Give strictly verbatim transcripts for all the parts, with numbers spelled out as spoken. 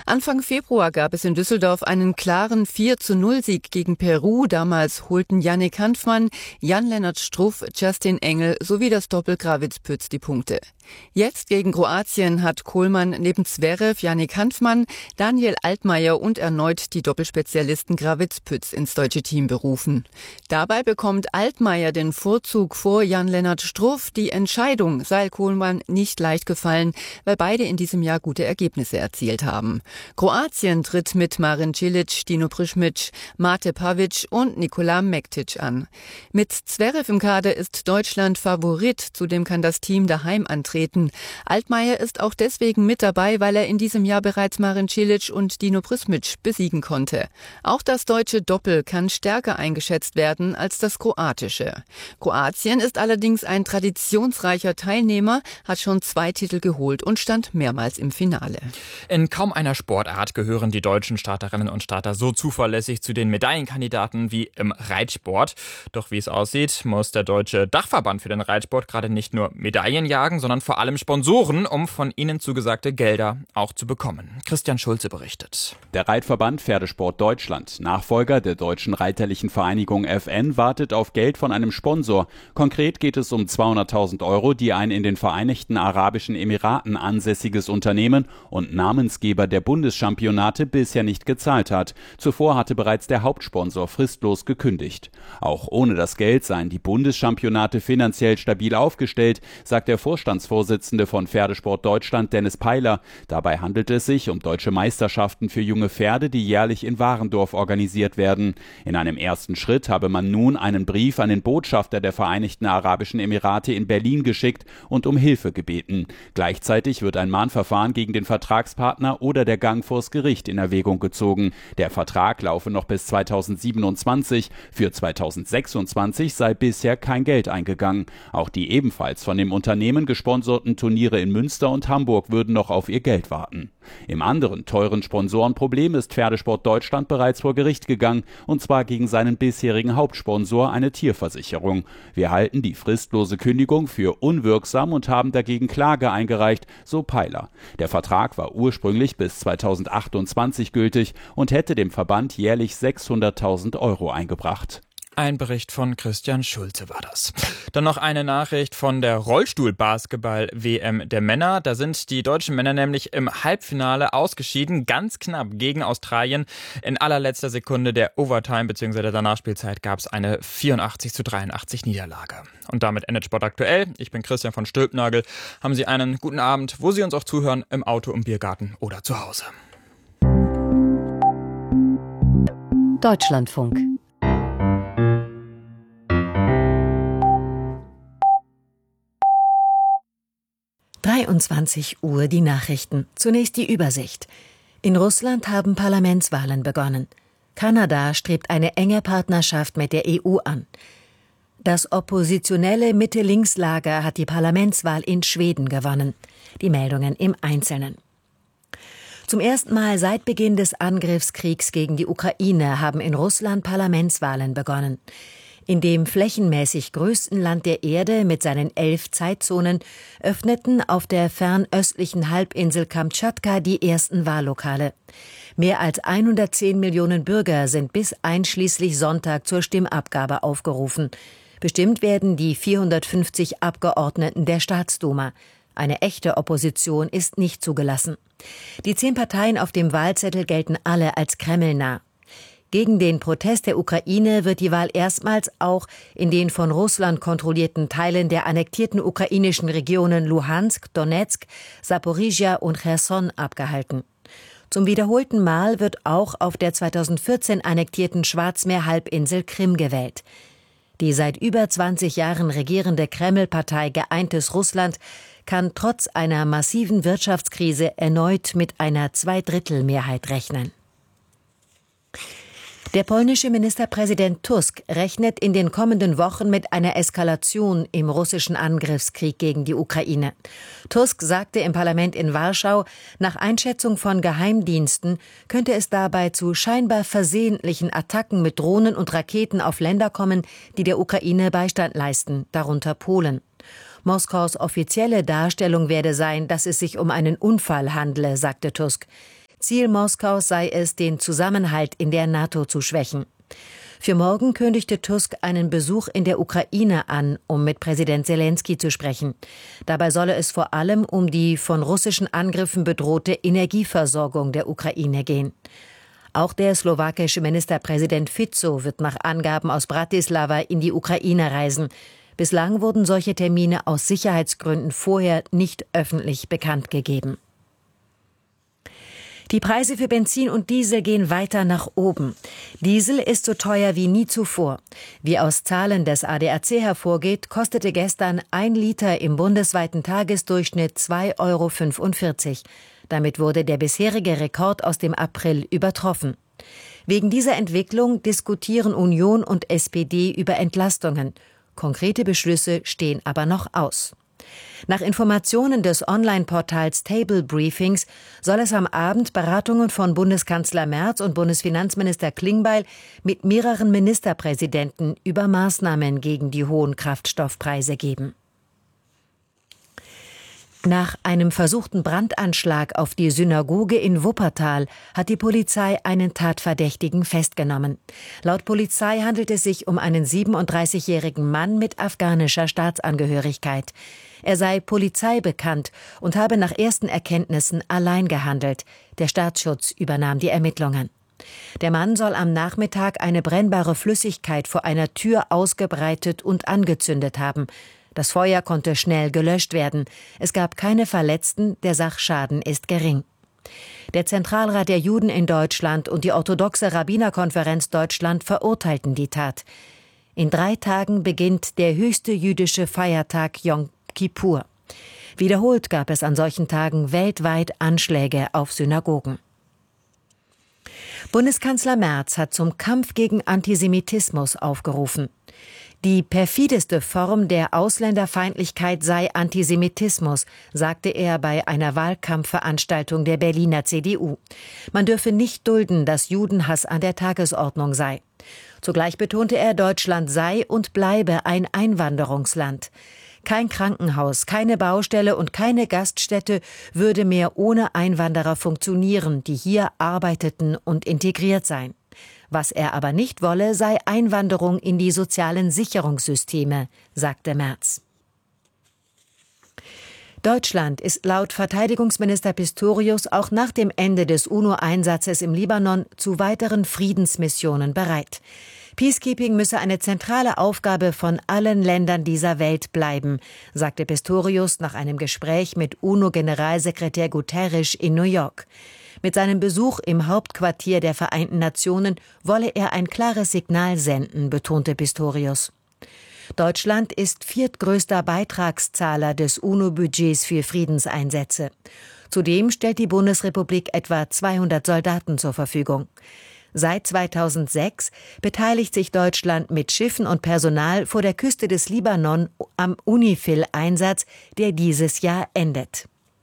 Anfang Februar gab es in Düsseldorf einen klaren vier zu null Sieg gegen Peru. Damals holten Yannick Hanfmann, Jan-Lennart Struff, Justin Engel sowie das Doppel Grawitz-Pütz die Punkte. Jetzt gegen Kroatien hat Kohlmann neben Zverev, Yannick Hanfmann, Daniel Altmaier und erneut die Doppelspezialisten Grawitz-Pütz ins deutsche Team berufen. Dabei bekommt Altmaier den Vorzug vor Jan-Lennart Struff. Die Entscheidung sei Kohlmann nicht leicht gefallen, weil beide in diesem Jahr gute Ergebnisse erzielt haben. Kroatien tritt mit Marin Cilic, Dino Prischmic, Mate Pavic und Nikola Mektic an. Mit Zverev im Kader ist Deutschland Favorit, zudem kann das Team daheim antreten. Altmaier ist auch deswegen mit dabei, weil er in diesem Jahr bereits Marin Cilic und Dino Prischmic besiegen konnte. Auch das deutsche Doppel kann stärker eingeschätzt werden als das kroatische. Kroatien ist allerdings ein traditionsreicher Teilnehmer, hat schon zwei Titel geholt und stand mehrmals im Finale. In kaum einer Sportart gehören die deutschen Starterinnen und Starter so zuverlässig zu den Medaillenkandidaten wie im Reitsport. Doch wie es aussieht, muss der deutsche Dachverband für den Reitsport gerade nicht nur Medaillen jagen, sondern vor allem Sponsoren, um von ihnen zugesagte Gelder auch zu bekommen. Christian Schulze berichtet. Der Reitverband Pferdesport Deutschland, Nachfolger der Deutschen Reiterlichen Vereinigung F N, wartet auf Geld von einem Sponsor. Konkret geht es um zweihunderttausend Euro, die ein in den Vereinigten Arabischen Emiraten ansässiges Unternehmen und Namensgeber der Bundeschampionate bisher nicht gezahlt hat. Zuvor hatte bereits der Hauptsponsor fristlos gekündigt. Auch ohne das Geld seien die Bundeschampionate finanziell stabil aufgestellt, sagt der Vorstandsvorsitzende von Pferdesport Deutschland, Dennis Peiler. Dabei handelt es sich um deutsche Meisterschaften für junge Pferde, die jährlich in Warendorf organisiert werden. In einem ersten Schritt habe man nun einen Brief an den Botschafter der Vereinigten Arabischen Emirate in Berlin geschickt und um Hilfe gebeten. Gleichzeitig wird ein Mahnverfahren gegen den Vertragspartner oder der Gang vors Gericht in Erwägung gezogen. Der Vertrag laufe noch bis zweitausendsiebenundzwanzig. Für zweitausendsechsundzwanzig sei bisher kein Geld eingegangen. Auch die ebenfalls von dem Unternehmen gesponserten Turniere in Münster und Hamburg würden noch auf ihr Geld warten. Im anderen teuren Sponsorenproblem ist Pferdesport Deutschland bereits vor Gericht gegangen, und zwar gegen seinen bisherigen Hauptsponsor, eine Tierversicherung. Wir halten die fristlose Kündigung für unwirksam und haben dagegen Klage eingereicht, so Peiler. Der Vertrag war ursprünglich bis zweitausendachtundzwanzig gültig und hätte dem Verband jährlich sechshunderttausend Euro eingebracht. Ein Bericht von Christian Schulze war das. Dann noch eine Nachricht von der Rollstuhl-Basketball-W M der Männer. Da sind die deutschen Männer nämlich im Halbfinale ausgeschieden, ganz knapp gegen Australien. In allerletzter Sekunde der Overtime bzw. der Nachspielzeit gab es eine vierundachtzig zu dreiundachtzig Niederlage. Und damit endet Sport aktuell. Ich bin Christian von Stülpnagel. Haben Sie einen guten Abend, wo Sie uns auch zuhören, im Auto, im Biergarten oder zu Hause. Deutschlandfunk. dreiundzwanzig Uhr die Nachrichten. Zunächst die Übersicht. In Russland haben Parlamentswahlen begonnen. Kanada strebt eine enge Partnerschaft mit der E U an. Das oppositionelle Mitte-Links-Lager hat die Parlamentswahl in Schweden gewonnen. Die Meldungen im Einzelnen. Zum ersten Mal seit Beginn des Angriffskriegs gegen die Ukraine haben in Russland Parlamentswahlen begonnen. In dem flächenmäßig größten Land der Erde mit seinen elf Zeitzonen öffneten auf der fernöstlichen Halbinsel Kamtschatka die ersten Wahllokale. Mehr als hundertzehn Millionen Bürger sind bis einschließlich Sonntag zur Stimmabgabe aufgerufen. Bestimmt werden die vierhundertfünfzig Abgeordneten der Staatsduma. Eine echte Opposition ist nicht zugelassen. Die zehn Parteien auf dem Wahlzettel gelten alle als kremlnah. Gegen den Protest der Ukraine wird die Wahl erstmals auch in den von Russland kontrollierten Teilen der annektierten ukrainischen Regionen Luhansk, Donetsk, Saporizhia und Cherson abgehalten. Zum wiederholten Mal wird auch auf der zweitausendvierzehn annektierten Schwarzmeer-Halbinsel Krim gewählt. Die seit über zwanzig Jahren regierende Kreml-Partei Geeintes Russland kann trotz einer massiven Wirtschaftskrise erneut mit einer Zweidrittelmehrheit rechnen. Der polnische Ministerpräsident Tusk rechnet in den kommenden Wochen mit einer Eskalation im russischen Angriffskrieg gegen die Ukraine. Tusk sagte im Parlament in Warschau, nach Einschätzung von Geheimdiensten könnte es dabei zu scheinbar versehentlichen Attacken mit Drohnen und Raketen auf Länder kommen, die der Ukraine Beistand leisten, darunter Polen. Moskaus offizielle Darstellung werde sein, dass es sich um einen Unfall handle, sagte Tusk. Ziel Moskaus sei es, den Zusammenhalt in der NATO zu schwächen. Für morgen kündigte Tusk einen Besuch in der Ukraine an, um mit Präsident Selenskyj zu sprechen. Dabei solle es vor allem um die von russischen Angriffen bedrohte Energieversorgung der Ukraine gehen. Auch der slowakische Ministerpräsident Fico wird nach Angaben aus Bratislava in die Ukraine reisen. Bislang wurden solche Termine aus Sicherheitsgründen vorher nicht öffentlich bekannt gegeben. Die Preise für Benzin und Diesel gehen weiter nach oben. Diesel ist so teuer wie nie zuvor. Wie aus Zahlen des A D A C hervorgeht, kostete gestern ein Liter im bundesweiten Tagesdurchschnitt zwei Euro fünfundvierzig. Damit wurde der bisherige Rekord aus dem April übertroffen. Wegen dieser Entwicklung diskutieren Union und S P D über Entlastungen. Konkrete Beschlüsse stehen aber noch aus. Nach Informationen des Online-Portals Table Briefings soll es am Abend Beratungen von Bundeskanzler Merz und Bundesfinanzminister Klingbeil mit mehreren Ministerpräsidenten über Maßnahmen gegen die hohen Kraftstoffpreise geben. Nach einem versuchten Brandanschlag auf die Synagoge in Wuppertal hat die Polizei einen Tatverdächtigen festgenommen. Laut Polizei handelt es sich um einen siebenunddreißigjährigen Mann mit afghanischer Staatsangehörigkeit. Er sei Polizei bekannt und habe nach ersten Erkenntnissen allein gehandelt. Der Staatsschutz übernahm die Ermittlungen. Der Mann soll am Nachmittag eine brennbare Flüssigkeit vor einer Tür ausgebreitet und angezündet haben. Das Feuer konnte schnell gelöscht werden. Es gab keine Verletzten, der Sachschaden ist gering. Der Zentralrat der Juden in Deutschland und die orthodoxe Rabbinerkonferenz Deutschland verurteilten die Tat. In drei Tagen beginnt der höchste jüdische Feiertag Yom Kippur. Wiederholt gab es an solchen Tagen weltweit Anschläge auf Synagogen. Bundeskanzler Merz hat zum Kampf gegen Antisemitismus aufgerufen. Die perfideste Form der Ausländerfeindlichkeit sei Antisemitismus, sagte er bei einer Wahlkampfveranstaltung der Berliner C D U. Man dürfe nicht dulden, dass Judenhass an der Tagesordnung sei. Zugleich betonte er, Deutschland sei und bleibe ein Einwanderungsland. Kein Krankenhaus, keine Baustelle und keine Gaststätte würde mehr ohne Einwanderer funktionieren, die hier arbeiteten und integriert seien. Was er aber nicht wolle, sei Einwanderung in die sozialen Sicherungssysteme, sagte Merz. Deutschland ist laut Verteidigungsminister Pistorius auch nach dem Ende des UNO-Einsatzes im Libanon zu weiteren Friedensmissionen bereit. Peacekeeping müsse eine zentrale Aufgabe von allen Ländern dieser Welt bleiben, sagte Pistorius nach einem Gespräch mit UNO-Generalsekretär Guterres in New York. Mit seinem Besuch im Hauptquartier der Vereinten Nationen wolle er ein klares Signal senden, betonte Pistorius. Deutschland ist viertgrößter Beitragszahler des UNO-Budgets für Friedenseinsätze. Zudem stellt die Bundesrepublik etwa zweihundert Soldaten zur Verfügung. Seit zweitausendsechs beteiligt sich Deutschland mit Schiffen und Personal vor der Küste des Libanon am UNIFIL-Einsatz, der dieses Jahr endet.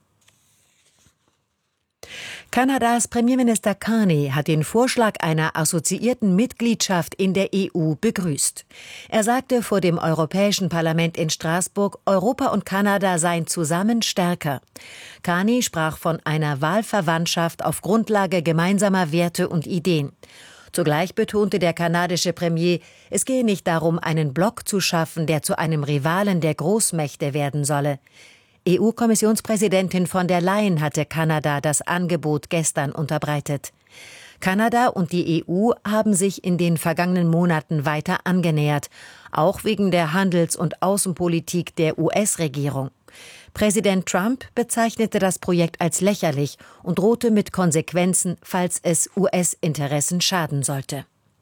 Kanadas Premierminister Carney hat den Vorschlag einer assoziierten Mitgliedschaft in der E U begrüßt. Er sagte vor dem Europäischen Parlament in Straßburg, Europa und Kanada seien zusammen stärker. Carney sprach von einer Wahlverwandtschaft auf Grundlage gemeinsamer Werte und Ideen. Zugleich betonte der kanadische Premier, es gehe nicht darum, einen Block zu schaffen, der zu einem Rivalen der Großmächte werden solle. E U-Kommissionspräsidentin von der Leyen hatte Kanada das Angebot gestern unterbreitet. Kanada und die E U haben sich in den vergangenen Monaten weiter angenähert, auch wegen der Handels- und Außenpolitik der U S-Regierung. Präsident Trump bezeichnete das Projekt als lächerlich und drohte mit Konsequenzen, falls es U S-Interessen schaden sollte.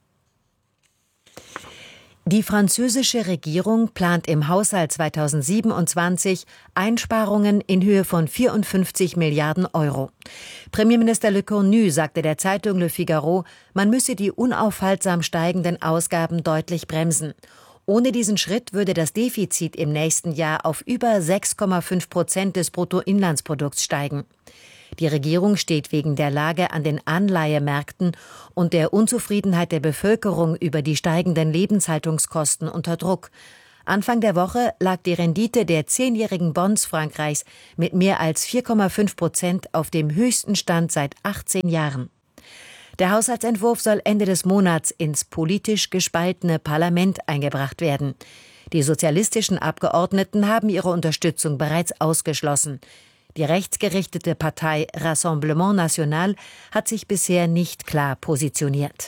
Die französische Regierung plant im Haushalt zweitausendsiebenundzwanzig Einsparungen in Höhe von vierundfünfzig Milliarden Euro. Premierminister Le Cornu sagte der Zeitung Le Figaro, man müsse die unaufhaltsam steigenden Ausgaben deutlich bremsen. Ohne diesen Schritt würde das Defizit im nächsten Jahr auf über sechs Komma fünf Prozent des Bruttoinlandsprodukts steigen. Die Regierung steht wegen der Lage an den Anleihemärkten und der Unzufriedenheit der Bevölkerung über die steigenden Lebenshaltungskosten unter Druck. Anfang der Woche lag die Rendite der zehnjährigen Bonds Frankreichs mit mehr als vier Komma fünf Prozent auf dem höchsten Stand seit achtzehn Jahren. Der Haushaltsentwurf soll Ende des Monats ins politisch gespaltene Parlament eingebracht werden. Die sozialistischen Abgeordneten haben ihre Unterstützung bereits ausgeschlossen. Die rechtsgerichtete Partei Rassemblement National hat sich bisher nicht klar positioniert.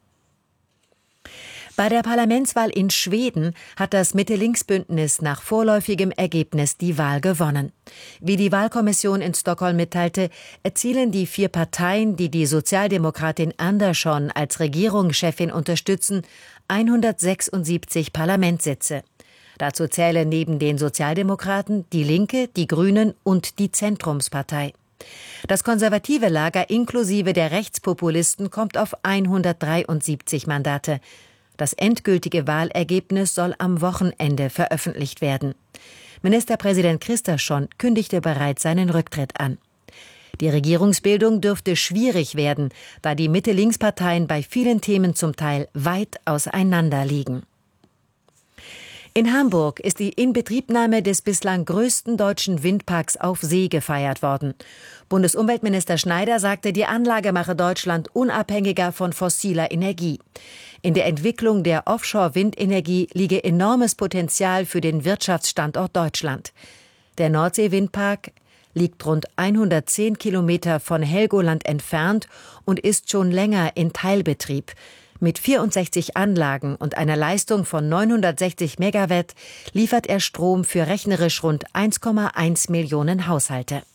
Bei der Parlamentswahl in Schweden hat das Mitte-Links-Bündnis nach vorläufigem Ergebnis die Wahl gewonnen. Wie die Wahlkommission in Stockholm mitteilte, erzielen die vier Parteien, die die Sozialdemokratin Andersson als Regierungschefin unterstützen, hundertsechsundsiebzig Parlamentssitze. Dazu zählen neben den Sozialdemokraten die Linke, die Grünen und die Zentrumspartei. Das konservative Lager inklusive der Rechtspopulisten kommt auf hundertdreiundsiebzig Mandate. Das endgültige Wahlergebnis soll am Wochenende veröffentlicht werden. Ministerpräsident Kristersson kündigte bereits seinen Rücktritt an. Die Regierungsbildung dürfte schwierig werden, da die Mitte-Links-Parteien bei vielen Themen zum Teil weit auseinander liegen. In Hamburg ist die Inbetriebnahme des bislang größten deutschen Windparks auf See gefeiert worden. Bundesumweltminister Schneider sagte, die Anlage mache Deutschland unabhängiger von fossiler Energie. In der Entwicklung der Offshore-Windenergie liege enormes Potenzial für den Wirtschaftsstandort Deutschland. Der Nordsee-Windpark liegt rund hundertzehn Kilometer von Helgoland entfernt und ist schon länger in Teilbetrieb. Mit vierundsechzig Anlagen und einer Leistung von neunhundertsechzig Megawatt liefert er Strom für rechnerisch rund eins Komma eins Millionen Haushalte.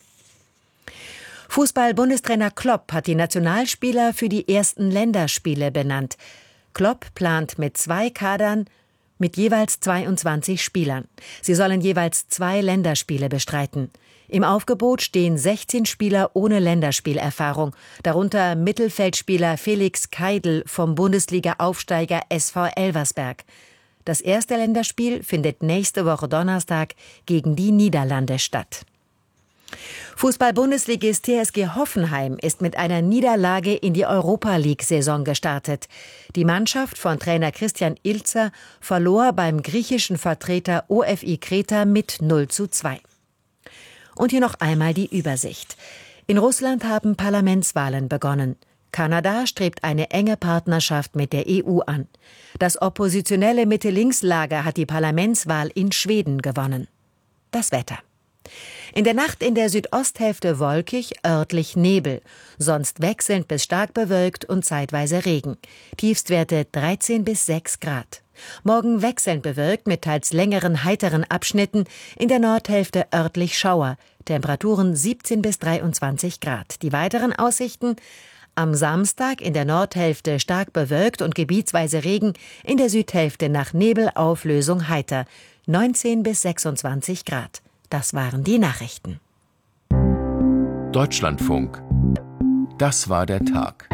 Fußball-Bundestrainer Klopp hat die Nationalspieler für die ersten Länderspiele benannt. Klopp plant mit zwei Kadern mit jeweils zweiundzwanzig Spielern. Sie sollen jeweils zwei Länderspiele bestreiten. Im Aufgebot stehen sechzehn Spieler ohne Länderspielerfahrung, darunter Mittelfeldspieler Felix Keidl vom Bundesliga-Aufsteiger S V Elversberg. Das erste Länderspiel findet nächste Woche Donnerstag gegen die Niederlande statt. Fußball-Bundesligist T S G Hoffenheim ist mit einer Niederlage in die Europa-League-Saison gestartet. Die Mannschaft von Trainer Christian Ilzer verlor beim griechischen Vertreter O F I Kreta mit null zu zwei. Und hier noch einmal die Übersicht. In Russland haben Parlamentswahlen begonnen. Kanada strebt eine enge Partnerschaft mit der E U an. Das oppositionelle Mitte-Links-Lager hat die Parlamentswahl in Schweden gewonnen. Das Wetter. In der Nacht in der Südosthälfte wolkig, örtlich Nebel, sonst wechselnd bis stark bewölkt und zeitweise Regen. Tiefstwerte dreizehn bis sechs Grad. Morgen wechselnd bewölkt mit teils längeren heiteren Abschnitten, in der Nordhälfte örtlich Schauer. Temperaturen siebzehn bis dreiundzwanzig Grad. Die weiteren Aussichten: am Samstag in der Nordhälfte stark bewölkt und gebietsweise Regen, in der Südhälfte nach Nebelauflösung heiter. neunzehn bis sechsundzwanzig Grad. Das waren die Nachrichten. Deutschlandfunk. Das war der Tag.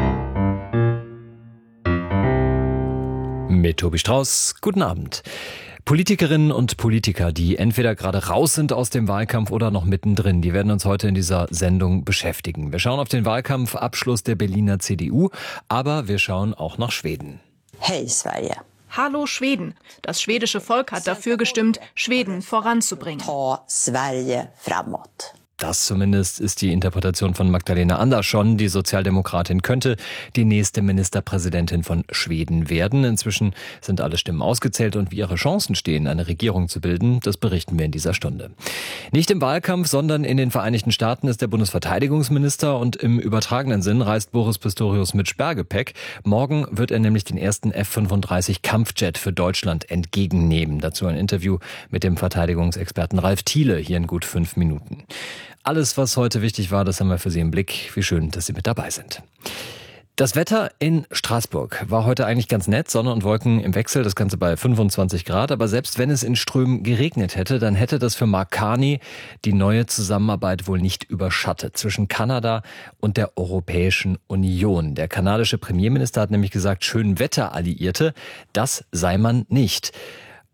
Mit Tobi Strauß, guten Abend. Politikerinnen und Politiker, die entweder gerade raus sind aus dem Wahlkampf oder noch mittendrin, die werden uns heute in dieser Sendung beschäftigen. Wir schauen auf den Wahlkampfabschluss der Berliner C D U, aber wir schauen auch nach Schweden. Hey Sverige. Hallo Schweden. Das schwedische Volk hat dafür gestimmt, Schweden voranzubringen. Ta Sverige framåt. Das zumindest ist die Interpretation von Magdalena Andersson. Die Sozialdemokratin könnte die nächste Ministerpräsidentin von Schweden werden. Inzwischen sind alle Stimmen ausgezählt und wie ihre Chancen stehen, eine Regierung zu bilden, das berichten wir in dieser Stunde. Nicht im Wahlkampf, sondern in den Vereinigten Staaten ist der Bundesverteidigungsminister und im übertragenen Sinn reist Boris Pistorius mit Sperrgepäck. Morgen wird er nämlich den ersten F fünfunddreißig Kampfjet für Deutschland entgegennehmen. Dazu ein Interview mit dem Verteidigungsexperten Ralf Thiele hier in gut fünf Minuten. Alles, was heute wichtig war, das haben wir für Sie im Blick. Wie schön, dass Sie mit dabei sind. Das Wetter in Straßburg war heute eigentlich ganz nett. Sonne und Wolken im Wechsel, das Ganze bei fünfundzwanzig Grad. Aber selbst wenn es in Strömen geregnet hätte, dann hätte das für Mark Carney die neue Zusammenarbeit wohl nicht überschattet zwischen Kanada und der Europäischen Union. Der kanadische Premierminister hat nämlich gesagt, Schönwetteralliierte, das sei man nicht.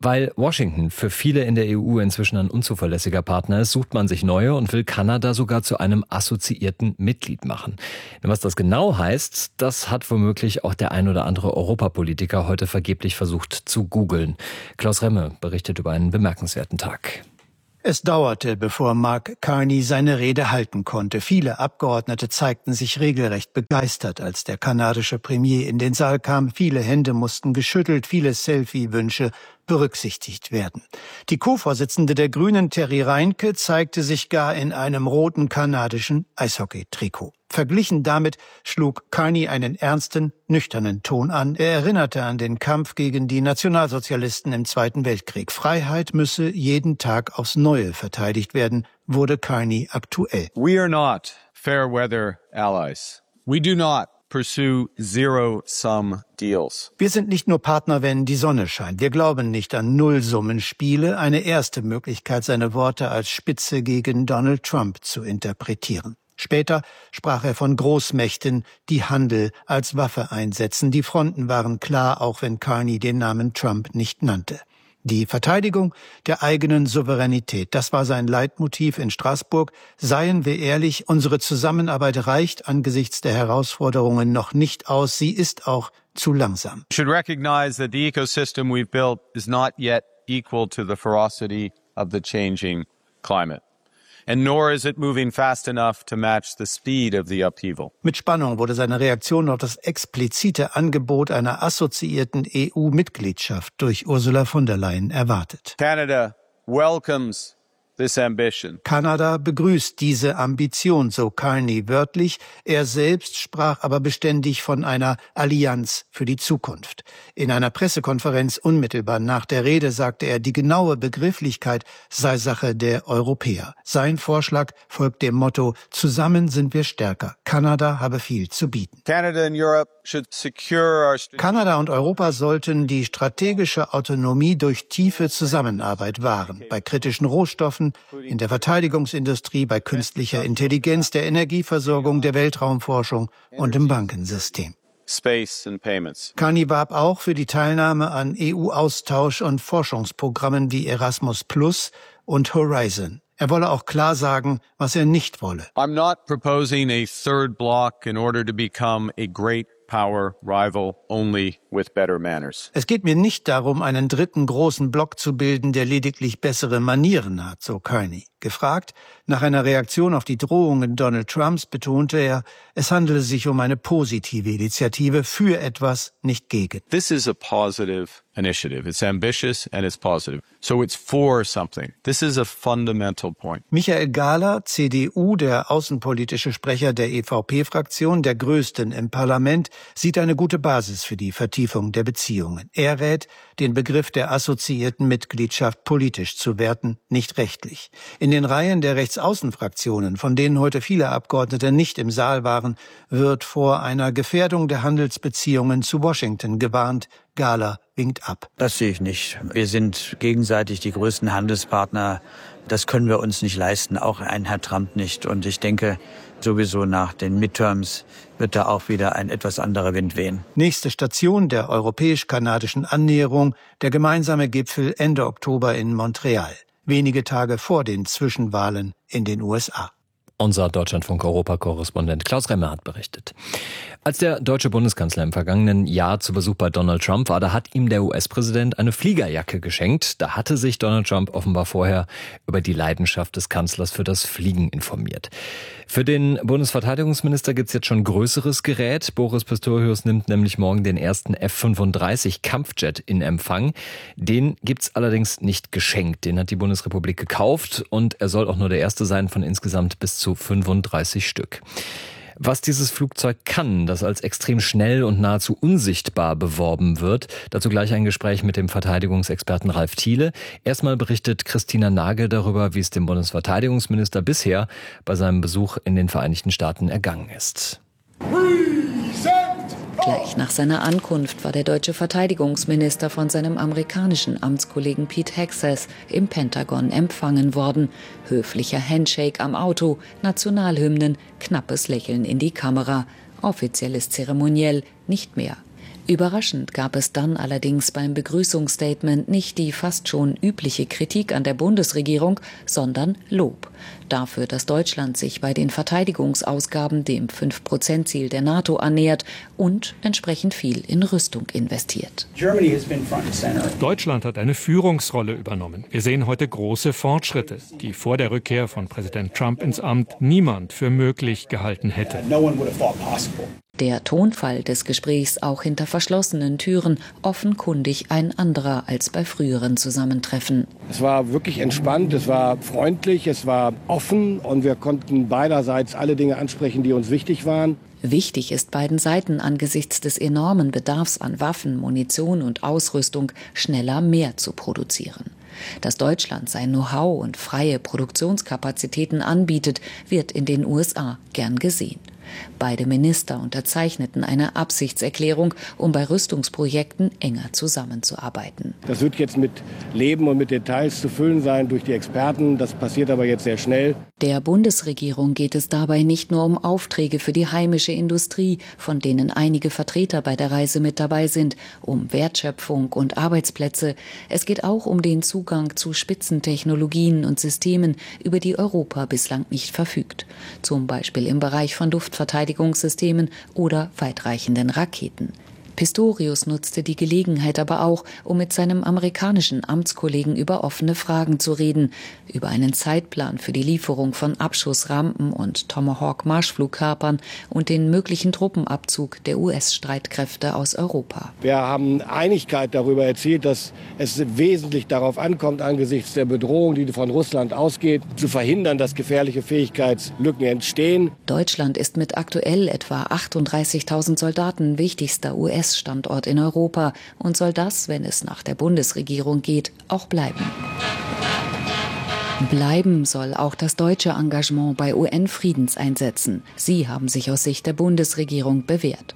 Weil Washington für viele in der E U inzwischen ein unzuverlässiger Partner ist, sucht man sich neue und will Kanada sogar zu einem assoziierten Mitglied machen. Was das genau heißt, das hat womöglich auch der ein oder andere Europapolitiker heute vergeblich versucht zu googeln. Klaus Remme berichtet über einen bemerkenswerten Tag. Es dauerte, bevor Mark Carney seine Rede halten konnte. Viele Abgeordnete zeigten sich regelrecht begeistert, als der kanadische Premier in den Saal kam. Viele Hände mussten geschüttelt, viele Selfie-Wünsche berücksichtigt werden. Die Co-Vorsitzende der Grünen, Terry Reinke, zeigte sich gar in einem roten kanadischen Eishockey-Trikot. Verglichen damit schlug Carney einen ernsten, nüchternen Ton an. Er erinnerte an den Kampf gegen die Nationalsozialisten im Zweiten Weltkrieg. Freiheit müsse jeden Tag aufs Neue verteidigt werden, wurde Carney aktuell. We are not fair weather allies. We do not pursue zero-sum deals. Wir sind nicht nur Partner, wenn die Sonne scheint. Wir glauben nicht an Nullsummenspiele, eine erste Möglichkeit, seine Worte als Spitze gegen Donald Trump zu interpretieren. Später sprach er von Großmächten, die Handel als Waffe einsetzen. Die Fronten waren klar, auch wenn Carney den Namen Trump nicht nannte. Die Verteidigung der eigenen Souveränität, das war sein Leitmotiv in Straßburg. Seien wir ehrlich, unsere Zusammenarbeit reicht angesichts der Herausforderungen noch nicht aus. Sie ist auch zu langsam. We should recognize that the ecosystem we've built is not yet equal to the ferocity of the changing climate. And nor is it moving fast enough to match the speed of the upheaval. Mit Spannung wurde seine Reaktion auf das explizite Angebot einer assoziierten E U-Mitgliedschaft durch Ursula von der Leyen erwartet. Canada welcomes this ambition. Kanada begrüßt diese Ambition, so Carney wörtlich. Er selbst sprach aber beständig von einer Allianz für die Zukunft. In einer Pressekonferenz unmittelbar nach der Rede sagte er, die genaue Begrifflichkeit sei Sache der Europäer. Sein Vorschlag folgt dem Motto, zusammen sind wir stärker. Kanada habe viel zu bieten. Canada and Europe should secure our Kanada und Europa sollten die strategische Autonomie durch tiefe Zusammenarbeit wahren. Bei kritischen Rohstoffen, in der Verteidigungsindustrie, bei künstlicher Intelligenz, der Energieversorgung, der Weltraumforschung und im Bankensystem. Space and payments. Carney warb auch für die Teilnahme an E U-Austausch- und Forschungsprogrammen wie Erasmus Plus und Horizon. Er wolle auch klar sagen, was er nicht wolle. I'm not proposing a third block in order to become a great power rival only with better manners. Es geht mir nicht darum, einen dritten großen Block zu bilden, der lediglich bessere Manieren hat, so Carney. Gefragt nach einer Reaktion auf die Drohungen Donald Trumps betonte er, es handele sich um eine positive Initiative für etwas, nicht gegen. This is a positive initiative. It's ambitious and it's positive. So it's for something. This is a fundamental point. Michael Gahler, C D U, der außenpolitische Sprecher der E V P-Fraktion, der größten im Parlament, sieht eine gute Basis für die Vertiefung der Beziehungen. Er rät, den Begriff der assoziierten Mitgliedschaft politisch zu werten, nicht rechtlich. In den Reihen der Rechtsaußenfraktionen, von denen heute viele Abgeordnete nicht im Saal waren, wird vor einer Gefährdung der Handelsbeziehungen zu Washington gewarnt. Gahler winkt ab. Das sehe ich nicht. Wir sind gegenseitig die größten Handelspartner. Das können wir uns nicht leisten, auch ein Herr Trump nicht. Und ich denke, sowieso nach den Midterms wird da auch wieder ein etwas anderer Wind wehen. Nächste Station der europäisch-kanadischen Annäherung, der gemeinsame Gipfel Ende Oktober in Montreal. Wenige Tage vor den Zwischenwahlen in den U S A. Unser Deutschlandfunk-Europa-Korrespondent Klaus Remme hat berichtet. Als der deutsche Bundeskanzler im vergangenen Jahr zu Besuch bei Donald Trump war, da hat ihm der U S-Präsident eine Fliegerjacke geschenkt. Da hatte sich Donald Trump offenbar vorher über die Leidenschaft des Kanzlers für das Fliegen informiert. Für den Bundesverteidigungsminister gibt's jetzt schon größeres Gerät. Boris Pistorius nimmt nämlich morgen den ersten F fünfunddreißig Kampfjet in Empfang. Den gibt's allerdings nicht geschenkt. Den hat die Bundesrepublik gekauft und er soll auch nur der erste sein von insgesamt bis zu fünfunddreißig Stück. Was dieses Flugzeug kann, das als extrem schnell und nahezu unsichtbar beworben wird, dazu gleich ein Gespräch mit dem Verteidigungsexperten Ralf Thiele. Erstmal berichtet Christina Nagel darüber, wie es dem Bundesverteidigungsminister bisher bei seinem Besuch in den Vereinigten Staaten ergangen ist. Gleich nach seiner Ankunft war der deutsche Verteidigungsminister von seinem amerikanischen Amtskollegen Pete Hegseth im Pentagon empfangen worden. Höflicher Handshake am Auto, Nationalhymnen, knappes Lächeln in die Kamera. Offizielles Zeremoniell nicht mehr. Überraschend gab es dann allerdings beim Begrüßungsstatement nicht die fast schon übliche Kritik an der Bundesregierung, sondern Lob dafür, dass Deutschland sich bei den Verteidigungsausgaben dem fünf Prozent Ziel der NATO annähert und entsprechend viel in Rüstung investiert. Deutschland hat eine Führungsrolle übernommen. Wir sehen heute große Fortschritte, die vor der Rückkehr von Präsident Trump ins Amt niemand für möglich gehalten hätte. Der Tonfall des Gesprächs auch hinter verschlossenen Türen offenkundig ein anderer als bei früheren Zusammentreffen. Es war wirklich entspannt, es war freundlich, es war offen und wir konnten beiderseits alle Dinge ansprechen, die uns wichtig waren. Wichtig ist beiden Seiten angesichts des enormen Bedarfs an Waffen, Munition und Ausrüstung schneller mehr zu produzieren. Dass Deutschland sein Know-how und freie Produktionskapazitäten anbietet, wird in den U S A gern gesehen. Beide Minister unterzeichneten eine Absichtserklärung, um bei Rüstungsprojekten enger zusammenzuarbeiten. Das wird jetzt mit Leben und mit Details zu füllen sein durch die Experten. Das passiert aber jetzt sehr schnell. Der Bundesregierung geht es dabei nicht nur um Aufträge für die heimische Industrie, von denen einige Vertreter bei der Reise mit dabei sind, um Wertschöpfung und Arbeitsplätze. Es geht auch um den Zugang zu Spitzentechnologien und Systemen, über die Europa bislang nicht verfügt. Zum Beispiel im Bereich von Luftverteidigungssystemen oder weitreichenden Raketen. Pistorius nutzte die Gelegenheit aber auch, um mit seinem amerikanischen Amtskollegen über offene Fragen zu reden, über einen Zeitplan für die Lieferung von Abschussrampen und Tomahawk-Marschflugkörpern und den möglichen Truppenabzug der U S-Streitkräfte aus Europa. Wir haben Einigkeit darüber erzielt, dass es wesentlich darauf ankommt, angesichts der Bedrohung, die von Russland ausgeht, zu verhindern, dass gefährliche Fähigkeitslücken entstehen. Deutschland ist mit aktuell etwa achtunddreißigtausend Soldaten wichtigster U S-Standort in Europa und soll das, wenn es nach der Bundesregierung geht, auch bleiben. Bleiben soll auch das deutsche Engagement bei U N-Friedenseinsätzen. Sie haben sich aus Sicht der Bundesregierung bewährt.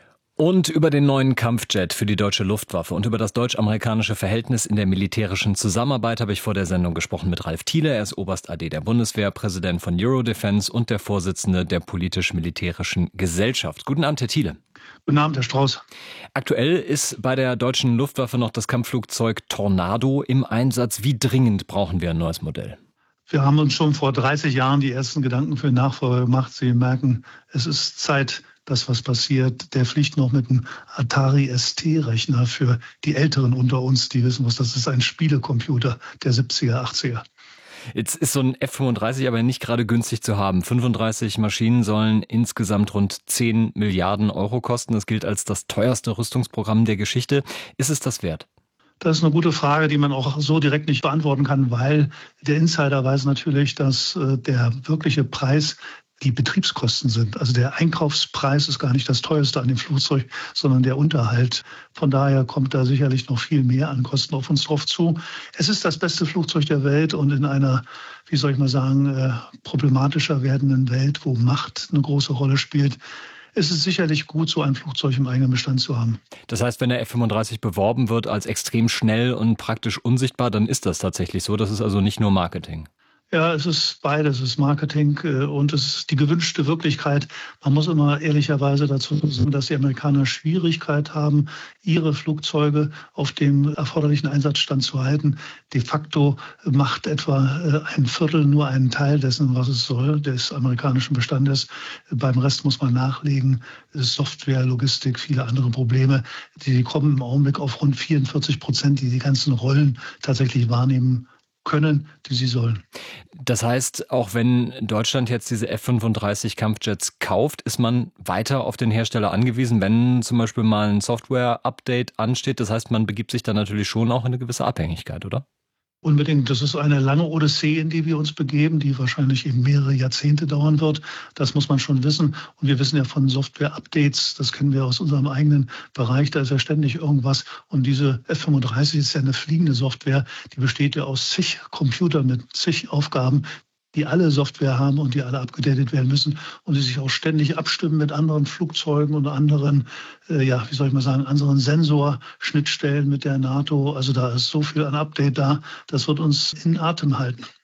Und über den neuen Kampfjet für die deutsche Luftwaffe und über das deutsch-amerikanische Verhältnis in der militärischen Zusammenarbeit habe ich vor der Sendung gesprochen mit Ralf Thiele. Er ist Oberst A D der Bundeswehr, Präsident von Eurodefense und der Vorsitzende der politisch-militärischen Gesellschaft. Guten Abend, Herr Thiele. Guten Abend, Herr Strauß. Aktuell ist bei der deutschen Luftwaffe noch das Kampfflugzeug Tornado im Einsatz. Wie dringend brauchen wir ein neues Modell? Wir haben uns schon vor dreißig Jahren die ersten Gedanken für den Nachfolger gemacht. Sie merken, es ist Zeit, dass was passiert. Der fliegt noch mit einem Atari S T-Rechner für die Älteren unter uns, die wissen, was das ist, ein Spielecomputer der siebziger, achtziger. Jetzt ist so ein F fünfunddreißig aber nicht gerade günstig zu haben. fünfunddreißig Maschinen sollen insgesamt rund zehn Milliarden Euro kosten. Das gilt als das teuerste Rüstungsprogramm der Geschichte. Ist es das wert? Das ist eine gute Frage, die man auch so direkt nicht beantworten kann, weil der Insider weiß natürlich, dass der wirkliche Preis die Betriebskosten sind. Also der Einkaufspreis ist gar nicht das teuerste an dem Flugzeug, sondern der Unterhalt. Von daher kommt da sicherlich noch viel mehr an Kosten auf uns drauf zu. Es ist das beste Flugzeug der Welt und in einer, wie soll ich mal sagen, problematischer werdenden Welt, wo Macht eine große Rolle spielt, ist es sicherlich gut, so ein Flugzeug im eigenen Bestand zu haben. Das heißt, wenn der F fünfunddreißig beworben wird als extrem schnell und praktisch unsichtbar, dann ist das tatsächlich so. Das ist also nicht nur Marketing. Ja, es ist beides. Es ist Marketing und es ist die gewünschte Wirklichkeit. Man muss immer ehrlicherweise dazu sagen, dass die Amerikaner Schwierigkeit haben, ihre Flugzeuge auf dem erforderlichen Einsatzstand zu halten. De facto macht etwa ein Viertel nur einen Teil dessen, was es soll, des amerikanischen Bestandes. Beim Rest muss man nachlegen. Software, Logistik, viele andere Probleme. Die kommen im Augenblick auf rund vierundvierzig Prozent, die die ganzen Rollen tatsächlich wahrnehmen können, die sie sollen. Das heißt, auch wenn Deutschland jetzt diese F fünfunddreißig Kampfjets kauft, ist man weiter auf den Hersteller angewiesen, wenn zum Beispiel mal ein Software-Update ansteht. Das heißt, man begibt sich dann natürlich schon auch in eine gewisse Abhängigkeit, oder? Unbedingt. Das ist eine lange Odyssee, in die wir uns begeben, die wahrscheinlich eben mehrere Jahrzehnte dauern wird. Das muss man schon wissen. Und wir wissen ja von Software-Updates, das kennen wir aus unserem eigenen Bereich, da ist ja ständig irgendwas. Und diese F fünfunddreißig ist ja eine fliegende Software, die besteht ja aus zig Computern mit zig Aufgaben, die alle Software haben und die alle abgedatet werden müssen und die sich auch ständig abstimmen mit anderen Flugzeugen und anderen, äh, ja, wie soll ich mal sagen, anderen Sensorschnittstellen mit der NATO. Also da ist so viel an Update da, das wird uns in Atem halten.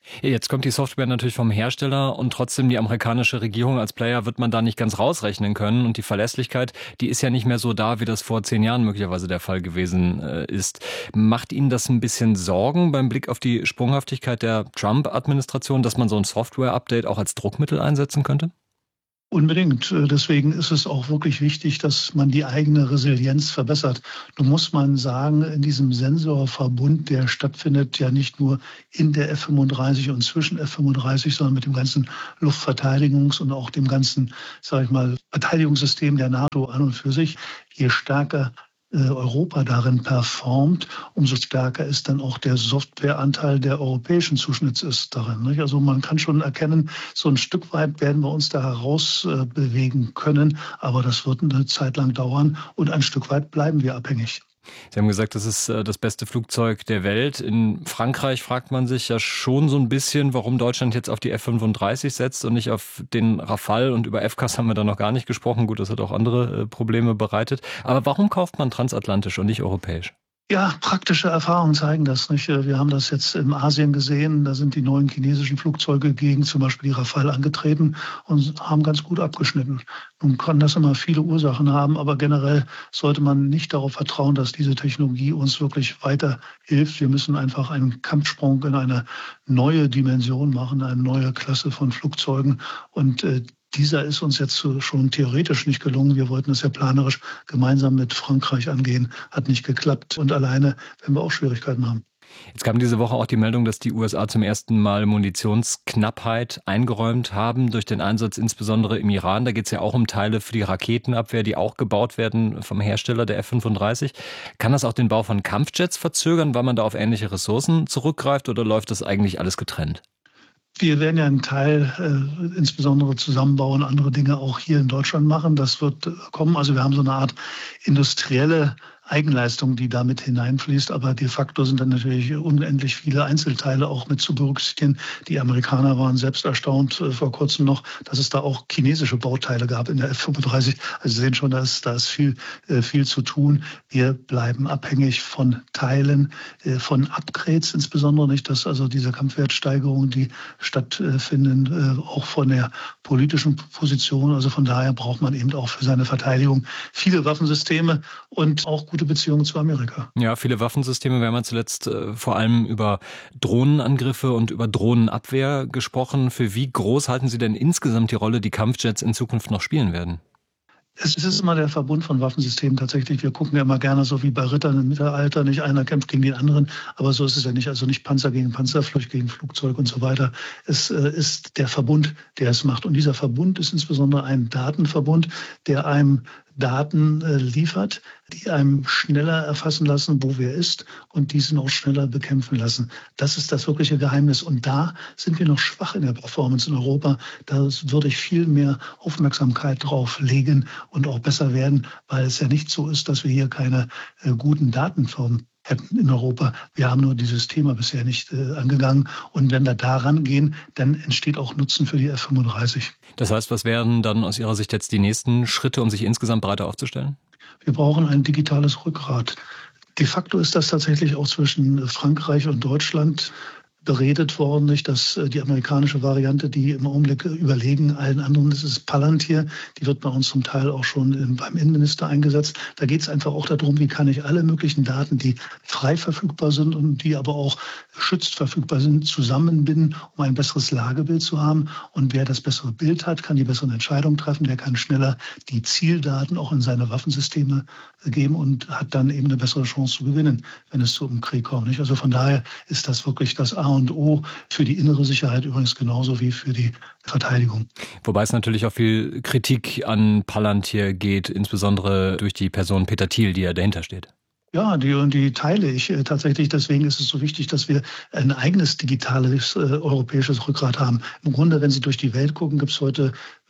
Jetzt kommt die Software natürlich vom Hersteller und trotzdem die amerikanische Regierung als Player wird man da nicht ganz rausrechnen können. Und die Verlässlichkeit, die ist ja nicht mehr so da, wie das vor zehn Jahren möglicherweise der Fall gewesen äh, ist. Macht Ihnen das ein bisschen Sorgen beim Blick auf die Sprunghaftigkeit der Trump-Administration, dass man so ein Software-Update auch als Druckmittel einsetzen könnte? Unbedingt. Deswegen ist es auch wirklich wichtig, dass man die eigene Resilienz verbessert. Nun muss man sagen, in diesem Sensorverbund, der stattfindet ja nicht nur in der F fünfunddreißig und zwischen F fünfunddreißig, sondern mit dem ganzen Luftverteidigungs- und auch dem ganzen, sage ich mal, Verteidigungssystem der NATO an und für sich. Je stärker Europa darin performt, umso stärker ist dann auch der Softwareanteil der europäischen Zuschnitts ist darin. Nicht? Also man kann schon erkennen, so ein Stück weit werden wir uns da heraus äh, bewegen können, aber das wird eine Zeit lang dauern und ein Stück weit bleiben wir abhängig. Sie haben gesagt, das ist das beste Flugzeug der Welt. In Frankreich fragt man sich ja schon so ein bisschen, warum Deutschland jetzt auf die F fünfunddreißig setzt und nicht auf den Rafale. Und über F CAS haben wir da noch gar nicht gesprochen. Gut, das hat auch andere Probleme bereitet. Aber warum kauft man transatlantisch und nicht europäisch? Ja, praktische Erfahrungen zeigen das nicht. Wir haben das jetzt in Asien gesehen. Da sind die neuen chinesischen Flugzeuge gegen zum Beispiel die Rafale angetreten und haben ganz gut abgeschnitten. Nun kann das immer viele Ursachen haben, aber generell sollte man nicht darauf vertrauen, dass diese Technologie uns wirklich weiterhilft. Wir müssen einfach einen Kampfsprung in eine neue Dimension machen, eine neue Klasse von Flugzeugen und äh, Dieser ist uns jetzt schon theoretisch nicht gelungen. Wir wollten es ja planerisch gemeinsam mit Frankreich angehen. Hat nicht geklappt. Und alleine werden wir auch Schwierigkeiten haben. Jetzt kam diese Woche auch die Meldung, dass die U S A zum ersten Mal Munitionsknappheit eingeräumt haben durch den Einsatz insbesondere im Iran. Da geht es ja auch um Teile für die Raketenabwehr, die auch gebaut werden vom Hersteller der F fünfunddreißig. Kann das auch den Bau von Kampfjets verzögern, weil man da auf ähnliche Ressourcen zurückgreift, oder läuft das eigentlich alles getrennt? Wir werden ja einen Teil äh, insbesondere zusammenbauen, andere Dinge auch hier in Deutschland machen. Das wird äh, kommen. Also wir haben so eine Art industrielle Eigenleistung, die damit hineinfließt. Aber de facto sind dann natürlich unendlich viele Einzelteile auch mit zu berücksichtigen. Die Amerikaner waren selbst erstaunt äh, vor kurzem noch, dass es da auch chinesische Bauteile gab in der F fünfunddreißig. Also Sie sehen schon, da ist, da ist viel, äh, viel zu tun. Wir bleiben abhängig von Teilen, äh, von Upgrades insbesondere, nicht, dass also diese Kampfwertsteigerungen, die stattfinden, äh, auch von der politischen Position. Also von daher braucht man eben auch für seine Verteidigung viele Waffensysteme und auch gute Beziehungen zu Amerika. Ja, viele Waffensysteme. Wir haben ja zuletzt äh, vor allem über Drohnenangriffe und über Drohnenabwehr gesprochen. Für wie groß halten Sie denn insgesamt die Rolle, die Kampfjets in Zukunft noch spielen werden? Es ist immer der Verbund von Waffensystemen tatsächlich. Wir gucken ja immer gerne so wie bei Rittern im Mittelalter. Nicht einer kämpft gegen den anderen, aber so ist es ja nicht. Also nicht Panzer gegen Panzer, Flugzeug gegen Flugzeug und so weiter. Es äh, ist der Verbund, der es macht. Und dieser Verbund ist insbesondere ein Datenverbund, der einem Daten äh, liefert, die einem schneller erfassen lassen, wo wer ist, und diesen auch schneller bekämpfen lassen. Das ist das wirkliche Geheimnis. Und da sind wir noch schwach in der Performance in Europa. Da würde ich viel mehr Aufmerksamkeit drauf legen und auch besser werden, weil es ja nicht so ist, dass wir hier keine äh, guten Datenformen hätten in Europa. Wir haben nur dieses Thema bisher nicht äh, angegangen. Und wenn wir da rangehen, dann entsteht auch Nutzen für die F fünfunddreißig. Das heißt, was wären dann aus Ihrer Sicht jetzt die nächsten Schritte, um sich insgesamt breiter aufzustellen? Wir brauchen ein digitales Rückgrat. De facto ist das tatsächlich auch zwischen Frankreich und Deutschland beredet worden, nicht, dass die amerikanische Variante, die im Augenblick überlegen allen anderen, das ist Palantir, die wird bei uns zum Teil auch schon beim Innenminister eingesetzt. Da geht es einfach auch darum, wie kann ich alle möglichen Daten, die frei verfügbar sind und die aber auch geschützt verfügbar sind, zusammenbinden, um ein besseres Lagebild zu haben. Und wer das bessere Bild hat, kann die besseren Entscheidungen treffen, der kann schneller die Zieldaten auch in seine Waffensysteme geben und hat dann eben eine bessere Chance zu gewinnen, wenn es zu einem Krieg kommt. Nicht? Also von daher ist das wirklich das A und O für die innere Sicherheit, übrigens genauso wie für die Verteidigung. Wobei es natürlich auch viel Kritik an Palantir geht, insbesondere durch die Person Peter Thiel, die ja dahinter steht. Ja, die, und die teile ich äh, tatsächlich. Deswegen ist es so wichtig, dass wir ein eigenes digitales äh, europäisches Rückgrat haben. Im Grunde, wenn Sie durch die Welt gucken, gibt es heute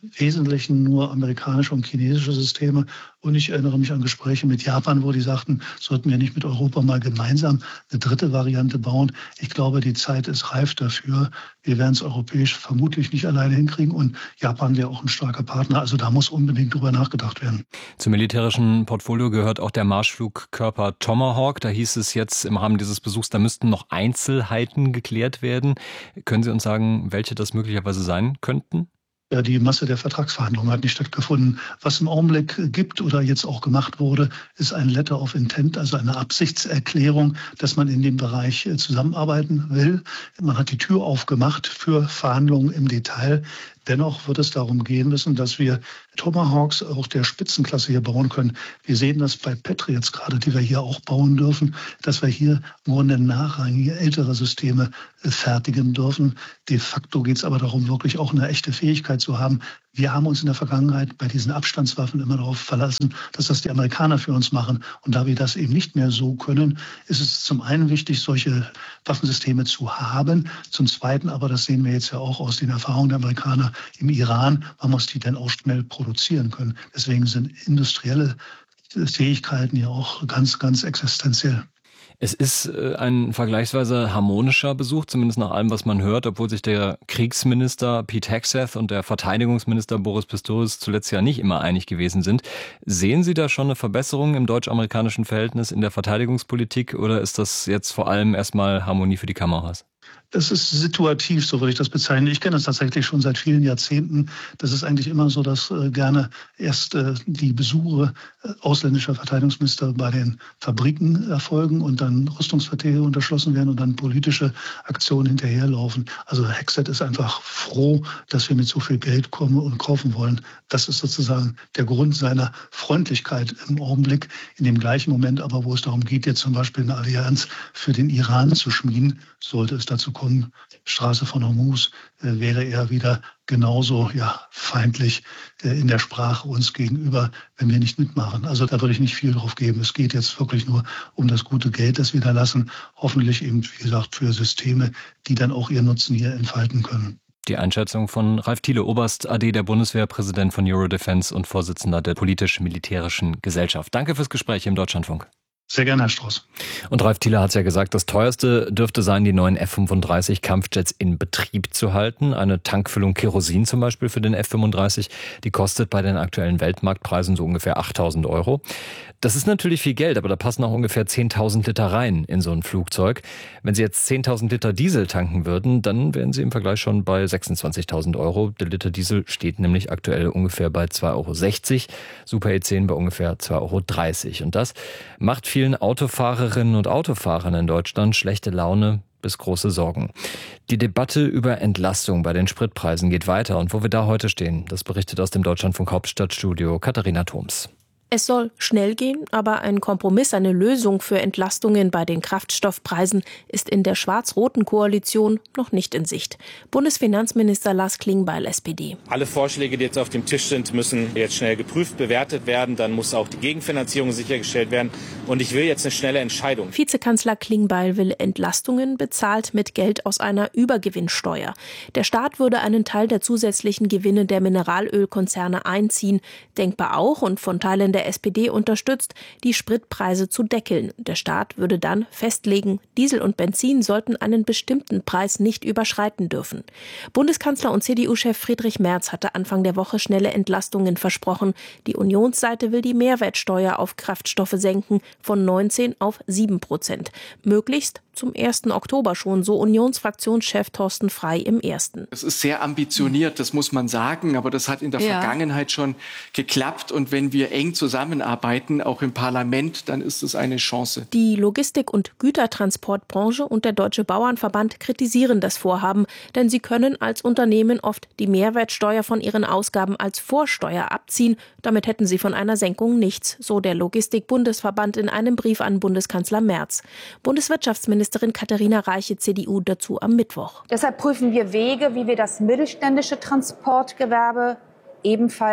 Wesentlichen nur amerikanische und chinesische Systeme. Und ich erinnere mich an Gespräche mit Japan, wo die sagten, sollten wir nicht mit Europa mal gemeinsam eine dritte Variante bauen. Ich glaube, die Zeit ist reif dafür. Wir werden es europäisch vermutlich nicht alleine hinkriegen. Und Japan wäre auch ein starker Partner. Also da muss unbedingt drüber nachgedacht werden. Zum militärischen Portfolio gehört auch der Marschflugkörper Tomahawk. Da hieß es jetzt im Rahmen dieses Besuchs, da müssten noch Einzelheiten geklärt werden. Können Sie uns sagen, welche das möglicherweise sein könnten? Ja, die Masse der Vertragsverhandlungen hat nicht stattgefunden. Was im Augenblick gibt oder jetzt auch gemacht wurde, ist ein Letter of Intent, also eine Absichtserklärung, dass man in dem Bereich zusammenarbeiten will. Man hat die Tür aufgemacht für Verhandlungen im Detail. Dennoch wird es darum gehen müssen, dass wir Tomahawks auch der Spitzenklasse hier bauen können. Wir sehen das bei Patriots gerade, die wir hier auch bauen dürfen, dass wir hier im Grunde nachrangige ältere Systeme fertigen dürfen. De facto geht es aber darum, wirklich auch eine echte Fähigkeit zu haben. Wir haben uns in der Vergangenheit bei diesen Abstandswaffen immer darauf verlassen, dass das die Amerikaner für uns machen. Und da wir das eben nicht mehr so können, ist es zum einen wichtig, solche Waffensysteme zu haben. Zum Zweiten aber, das sehen wir jetzt ja auch aus den Erfahrungen der Amerikaner im Iran, man muss die dann auch schnell produzieren können. Deswegen sind industrielle Fähigkeiten ja auch ganz, ganz existenziell. Es ist ein vergleichsweise harmonischer Besuch, zumindest nach allem, was man hört, obwohl sich der Kriegsminister Pete Hegseth und der Verteidigungsminister Boris Pistorius zuletzt ja nicht immer einig gewesen sind. Sehen Sie da schon eine Verbesserung im deutsch-amerikanischen Verhältnis in der Verteidigungspolitik oder ist das jetzt vor allem erstmal Harmonie für die Kameras? Das ist situativ, so würde ich das bezeichnen. Ich kenne das tatsächlich schon seit vielen Jahrzehnten. Das ist eigentlich immer so, dass äh, gerne erst äh, die Besuche äh, ausländischer Verteidigungsminister bei den Fabriken erfolgen und dann Rüstungsverträge unterschlossen werden und dann politische Aktionen hinterherlaufen. Also Hegseth ist einfach froh, dass wir mit so viel Geld kommen und kaufen wollen. Das ist sozusagen der Grund seiner Freundlichkeit im Augenblick. In dem gleichen Moment aber, wo es darum geht, jetzt zum Beispiel eine Allianz für den Iran zu schmieden, sollte es dazu kommen, Straße von Hormuz, äh, wäre er wieder genauso ja, feindlich äh, in der Sprache uns gegenüber, wenn wir nicht mitmachen. Also da würde ich nicht viel drauf geben. Es geht jetzt wirklich nur um das gute Geld, das wir da lassen. Hoffentlich eben, wie gesagt, für Systeme, die dann auch ihren Nutzen hier entfalten können. Die Einschätzung von Ralf Thiele, Oberst A D der Bundeswehr, Präsident von Eurodefense und Vorsitzender der politisch-militärischen Gesellschaft. Danke fürs Gespräch im Deutschlandfunk. Sehr gerne, Herr Strauß. Und Ralf Thiele hat es ja gesagt, das teuerste dürfte sein, die neuen F fünfunddreißig Kampfjets in Betrieb zu halten. Eine Tankfüllung Kerosin zum Beispiel für den F fünfunddreißig, die kostet bei den aktuellen Weltmarktpreisen so ungefähr achttausend Euro. Das ist natürlich viel Geld, aber da passen auch ungefähr zehntausend Liter rein in so ein Flugzeug. Wenn Sie jetzt zehntausend Liter Diesel tanken würden, dann wären Sie im Vergleich schon bei sechsundzwanzigtausend Euro. Der Liter Diesel steht nämlich aktuell ungefähr bei zwei Euro sechzig, Super E zehn bei ungefähr zwei Euro dreißig. Und das macht vielen Autofahrerinnen und Autofahrern in Deutschland schlechte Laune bis große Sorgen. Die Debatte über Entlastung bei den Spritpreisen geht weiter. Und wo wir da heute stehen, das berichtet aus dem Deutschlandfunk Hauptstadtstudio Katharina Thoms. Es soll schnell gehen, aber ein Kompromiss, eine Lösung für Entlastungen bei den Kraftstoffpreisen ist in der schwarz-roten Koalition noch nicht in Sicht. Bundesfinanzminister Lars Klingbeil, S P D. Alle Vorschläge, die jetzt auf dem Tisch sind, müssen jetzt schnell geprüft, bewertet werden. Dann muss auch die Gegenfinanzierung sichergestellt werden. Und ich will jetzt eine schnelle Entscheidung. Vizekanzler Klingbeil will Entlastungen bezahlt mit Geld aus einer Übergewinnsteuer. Der Staat würde einen Teil der zusätzlichen Gewinne der Mineralölkonzerne einziehen. Denkbar auch und von Teilen der S P D unterstützt, die Spritpreise zu deckeln. Der Staat würde dann festlegen, Diesel und Benzin sollten einen bestimmten Preis nicht überschreiten dürfen. Bundeskanzler und C D U-Chef Friedrich Merz hatte Anfang der Woche schnelle Entlastungen versprochen. Die Unionsseite will die Mehrwertsteuer auf Kraftstoffe senken von neunzehn auf sieben Prozent. Möglichst zum ersten Oktober schon, so Unionsfraktionschef Thorsten Frey im Ersten. Es ist sehr ambitioniert, das muss man sagen, aber das hat in der ja. Vergangenheit schon geklappt. Und wenn wir eng zusammenarbeiten, auch im Parlament, dann ist es eine Chance. Die Logistik- und Gütertransportbranche und der Deutsche Bauernverband kritisieren das Vorhaben, denn sie können als Unternehmen oft die Mehrwertsteuer von ihren Ausgaben als Vorsteuer abziehen. Damit hätten sie von einer Senkung nichts, so der Logistik-Bundesverband in einem Brief an Bundeskanzler Merz. Bundeswirtschaftsministerin Katharina Reiche, C D U, dazu am Mittwoch. Deshalb prüfen wir Wege, wie wir das mittelständische Transportgewerbe ebenfalls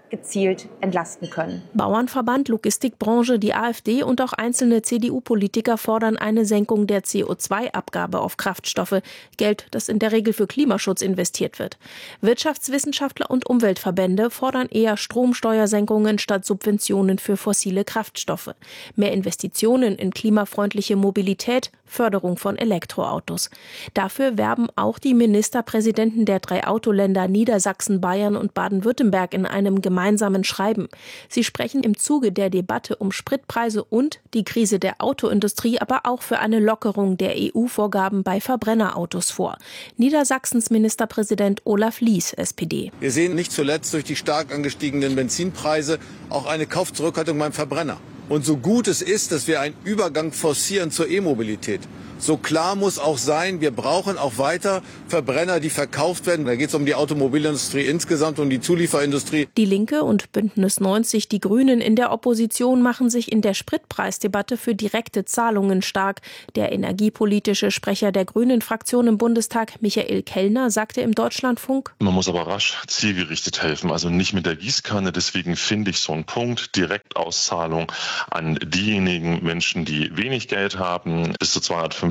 gezielt entlasten können. Bauernverband, Logistikbranche, die AfD und auch einzelne C D U-Politiker fordern eine Senkung der C O zwei Abgabe auf Kraftstoffe, Geld, das in der Regel für Klimaschutz investiert wird. Wirtschaftswissenschaftler und Umweltverbände fordern eher Stromsteuersenkungen statt Subventionen für fossile Kraftstoffe. Mehr Investitionen in klimafreundliche Mobilität, Förderung von Elektroautos. Dafür werben auch die Ministerpräsidenten der drei Autoländer Niedersachsen, Bayern und Baden-Württemberg in einem gemeinsamen Schreiben. Sie sprechen im Zuge der Debatte um Spritpreise und die Krise der Autoindustrie aber auch für eine Lockerung der E U-Vorgaben bei Verbrennerautos vor. Niedersachsens Ministerpräsident Olaf Lies, S P D. Wir sehen nicht zuletzt durch die stark angestiegenen Benzinpreise auch eine Kaufzurückhaltung beim Verbrenner. Und so gut es ist, dass wir einen Übergang forcieren zur E-Mobilität, so klar muss auch sein, wir brauchen auch weiter Verbrenner, die verkauft werden. Da geht es um die Automobilindustrie insgesamt, um die Zulieferindustrie. Die Linke und Bündnis neunzig, die Grünen in der Opposition machen sich in der Spritpreisdebatte für direkte Zahlungen stark. Der energiepolitische Sprecher der Grünen-Fraktion im Bundestag, Michael Kellner, sagte im Deutschlandfunk: Man muss aber rasch zielgerichtet helfen, also nicht mit der Gießkanne. Deswegen finde ich so einen Punkt, Direktauszahlung an diejenigen Menschen, die wenig Geld haben, bis zu zweihundertfünfzig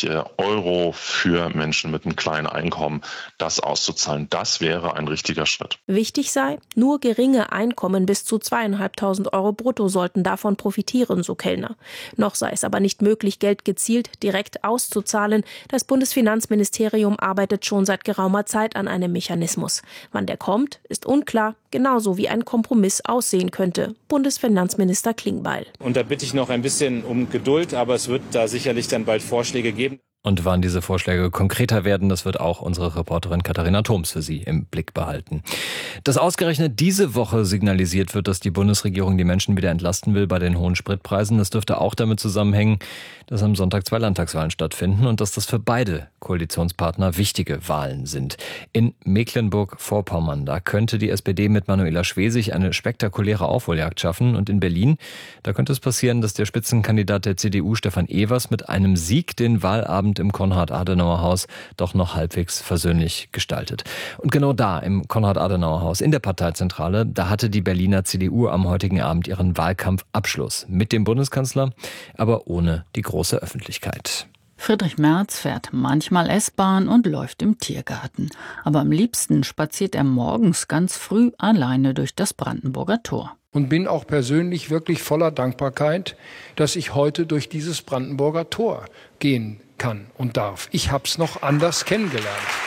Euro für Menschen mit einem kleinen Einkommen, das auszuzahlen. Das wäre ein richtiger Schritt. Wichtig sei, nur geringe Einkommen bis zu zweieinhalbtausend Euro brutto sollten davon profitieren, so Kellner. Noch sei es aber nicht möglich, Geld gezielt direkt auszuzahlen. Das Bundesfinanzministerium arbeitet schon seit geraumer Zeit an einem Mechanismus. Wann der kommt, ist unklar, genauso wie ein Kompromiss aussehen könnte. Bundesfinanzminister Klingbeil. Und da bitte ich noch ein bisschen um Geduld, aber es wird da sicherlich dann bald Vorschläge geben. Und wann diese Vorschläge konkreter werden, das wird auch unsere Reporterin Katharina Thoms für Sie im Blick behalten. Dass ausgerechnet diese Woche signalisiert wird, dass die Bundesregierung die Menschen wieder entlasten will bei den hohen Spritpreisen, das dürfte auch damit zusammenhängen, dass am Sonntag zwei Landtagswahlen stattfinden und dass das für beide Koalitionspartner wichtige Wahlen sind. In Mecklenburg-Vorpommern, da könnte die S P D mit Manuela Schwesig eine spektakuläre Aufholjagd schaffen. Und in Berlin, da könnte es passieren, dass der Spitzenkandidat der C D U, Stefan Evers, mit einem Sieg den Wahlabend im Konrad-Adenauer-Haus doch noch halbwegs versöhnlich gestaltet. Und genau da, im Konrad-Adenauer-Haus, in der Parteizentrale, da hatte die Berliner C D U am heutigen Abend ihren Wahlkampfabschluss mit dem Bundeskanzler, aber ohne die große Öffentlichkeit. Friedrich Merz fährt manchmal S-Bahn und läuft im Tiergarten. Aber am liebsten spaziert er morgens ganz früh alleine durch das Brandenburger Tor. Und bin auch persönlich wirklich voller Dankbarkeit, dass ich heute durch dieses Brandenburger Tor gehen kann und darf. Ich habe es noch anders kennengelernt.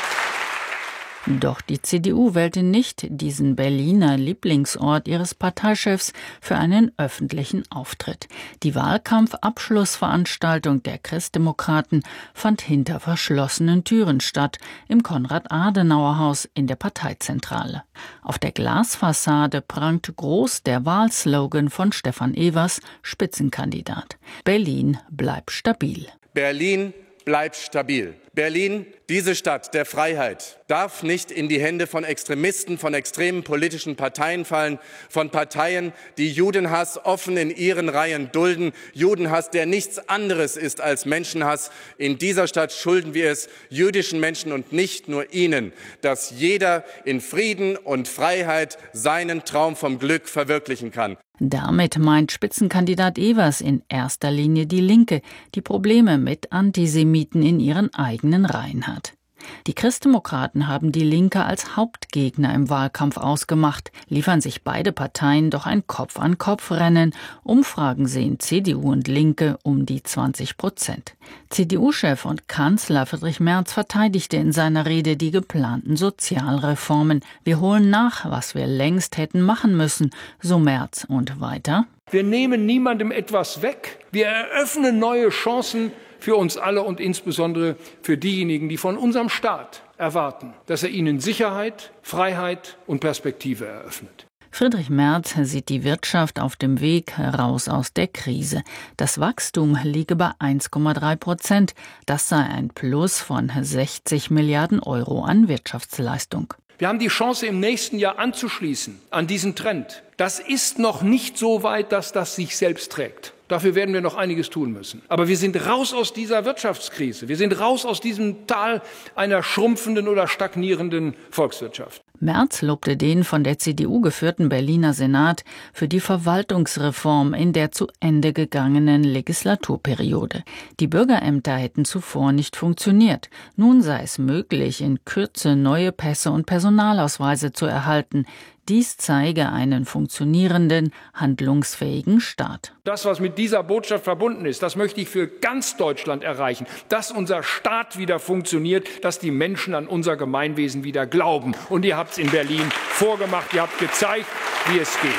Doch die C D U wählte nicht diesen Berliner Lieblingsort ihres Parteichefs für einen öffentlichen Auftritt. Die Wahlkampfabschlussveranstaltung der Christdemokraten fand hinter verschlossenen Türen statt, im Konrad-Adenauer-Haus in der Parteizentrale. Auf der Glasfassade prangt groß der Wahlslogan von Stefan Evers, Spitzenkandidat: Berlin bleibt stabil. Berlin bleibt stabil. Berlin, diese Stadt der Freiheit, darf nicht in die Hände von Extremisten, von extremen politischen Parteien fallen, von Parteien, die Judenhass offen in ihren Reihen dulden, Judenhass, der nichts anderes ist als Menschenhass. In dieser Stadt schulden wir es jüdischen Menschen und nicht nur ihnen, dass jeder in Frieden und Freiheit seinen Traum vom Glück verwirklichen kann. Damit meint Spitzenkandidat Evers in erster Linie die Linke, die Probleme mit Antisemiten in ihren eigenen Reihen hat. Die Christdemokraten haben die Linke als Hauptgegner im Wahlkampf ausgemacht, liefern sich beide Parteien doch ein Kopf-an-Kopf-Rennen. Umfragen sehen C D U und Linke um die zwanzig Prozent. C D U-Chef und Kanzler Friedrich Merz verteidigte in seiner Rede die geplanten Sozialreformen. Wir holen nach, was wir längst hätten machen müssen, so Merz. Und weiter: Wir nehmen niemandem etwas weg. Wir eröffnen neue Chancen für uns alle und insbesondere für diejenigen, die von unserem Staat erwarten, dass er ihnen Sicherheit, Freiheit und Perspektive eröffnet. Friedrich Merz sieht die Wirtschaft auf dem Weg heraus aus der Krise. Das Wachstum liege bei eins Komma drei Prozent. Das sei ein Plus von sechzig Milliarden Euro an Wirtschaftsleistung. Wir haben die Chance, im nächsten Jahr anzuschließen an diesen Trend. Das ist noch nicht so weit, dass das sich selbst trägt. Dafür werden wir noch einiges tun müssen. Aber wir sind raus aus dieser Wirtschaftskrise. Wir sind raus aus diesem Tal einer schrumpfenden oder stagnierenden Volkswirtschaft. Merz lobte den von der C D U geführten Berliner Senat für die Verwaltungsreform in der zu Ende gegangenen Legislaturperiode. Die Bürgerämter hätten zuvor nicht funktioniert. Nun sei es möglich, in Kürze neue Pässe und Personalausweise zu erhalten. Dies zeige einen funktionierenden, handlungsfähigen Staat. Das, was mit dieser Botschaft verbunden ist, das möchte ich für ganz Deutschland erreichen. Dass unser Staat wieder funktioniert, dass die Menschen an unser Gemeinwesen wieder glauben. Und ihr habt es in Berlin vorgemacht, ihr habt gezeigt, wie es geht.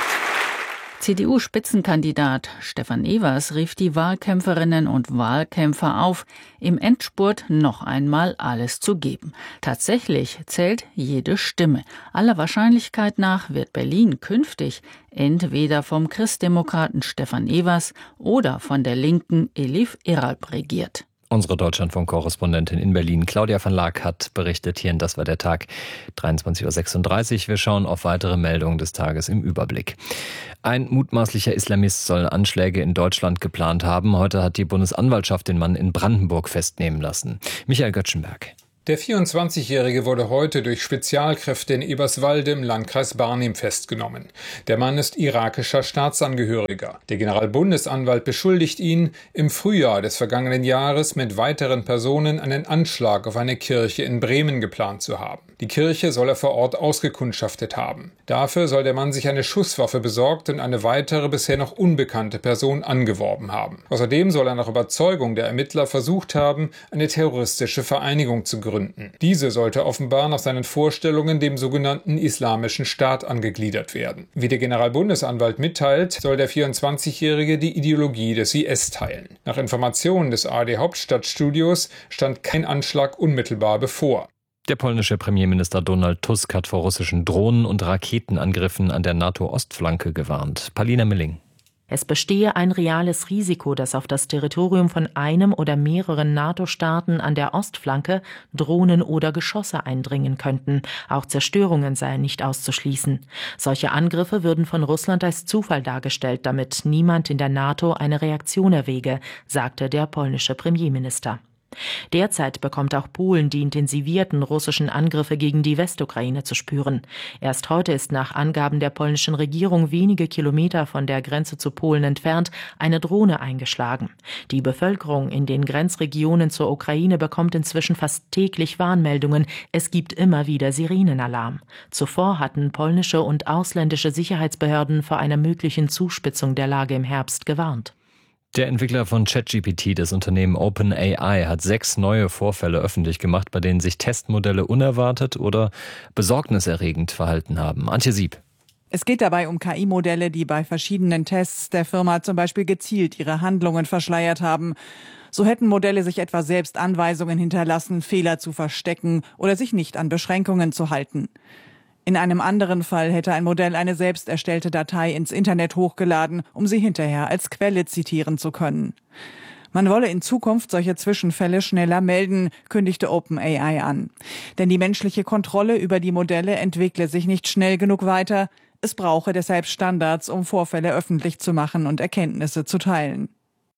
C D U-Spitzenkandidat Stefan Evers rief die Wahlkämpferinnen und Wahlkämpfer auf, im Endspurt noch einmal alles zu geben. Tatsächlich zählt jede Stimme. Aller Wahrscheinlichkeit nach wird Berlin künftig entweder vom Christdemokraten Stefan Evers oder von der Linken Elif Eralp regiert. Unsere Deutschlandfunk-Korrespondentin in Berlin, Claudia van Laak, hat berichtet hier in Das war der Tag, dreiundzwanzig Uhr sechsunddreißig. Wir schauen auf weitere Meldungen des Tages im Überblick. Ein mutmaßlicher Islamist soll Anschläge in Deutschland geplant haben. Heute hat die Bundesanwaltschaft den Mann in Brandenburg festnehmen lassen. Michael Göttschenberg. Der vierundzwanzigjährige wurde heute durch Spezialkräfte in Eberswalde im Landkreis Barnim festgenommen. Der Mann ist irakischer Staatsangehöriger. Der Generalbundesanwalt beschuldigt ihn, im Frühjahr des vergangenen Jahres mit weiteren Personen einen Anschlag auf eine Kirche in Bremen geplant zu haben. Die Kirche soll er vor Ort ausgekundschaftet haben. Dafür soll der Mann sich eine Schusswaffe besorgt und eine weitere, bisher noch unbekannte Person angeworben haben. Außerdem soll er nach Überzeugung der Ermittler versucht haben, eine terroristische Vereinigung zu gründen. Diese sollte offenbar nach seinen Vorstellungen dem sogenannten Islamischen Staat angegliedert werden. Wie der Generalbundesanwalt mitteilt, soll der vierundzwanzigjährige die Ideologie des I S teilen. Nach Informationen des A R D Hauptstadtstudios stand kein Anschlag unmittelbar bevor. Der polnische Premierminister Donald Tusk hat vor russischen Drohnen- und Raketenangriffen an der NATO-Ostflanke gewarnt. Palina Milling. Es bestehe ein reales Risiko, dass auf das Territorium von einem oder mehreren NATO-Staaten an der Ostflanke Drohnen oder Geschosse eindringen könnten. Auch Zerstörungen seien nicht auszuschließen. Solche Angriffe würden von Russland als Zufall dargestellt, damit niemand in der NATO eine Reaktion erwäge, sagte der polnische Premierminister. Derzeit bekommt auch Polen die intensivierten russischen Angriffe gegen die Westukraine zu spüren. Erst heute ist nach Angaben der polnischen Regierung wenige Kilometer von der Grenze zu Polen entfernt eine Drohne eingeschlagen. Die Bevölkerung in den Grenzregionen zur Ukraine bekommt inzwischen fast täglich Warnmeldungen. Es gibt immer wieder Sirenenalarm. Zuvor hatten polnische und ausländische Sicherheitsbehörden vor einer möglichen Zuspitzung der Lage im Herbst gewarnt. Der Entwickler von ChatGPT, das Unternehmen OpenAI, hat sechs neue Vorfälle öffentlich gemacht, bei denen sich Testmodelle unerwartet oder besorgniserregend verhalten haben. Antje Sieb. Es geht dabei um K I-Modelle, die bei verschiedenen Tests der Firma zum Beispiel gezielt ihre Handlungen verschleiert haben. So hätten Modelle sich etwa selbst Anweisungen hinterlassen, Fehler zu verstecken oder sich nicht an Beschränkungen zu halten. In einem anderen Fall hätte ein Modell eine selbst erstellte Datei ins Internet hochgeladen, um sie hinterher als Quelle zitieren zu können. Man wolle in Zukunft solche Zwischenfälle schneller melden, kündigte OpenAI an. Denn die menschliche Kontrolle über die Modelle entwickle sich nicht schnell genug weiter. Es brauche deshalb Standards, um Vorfälle öffentlich zu machen und Erkenntnisse zu teilen.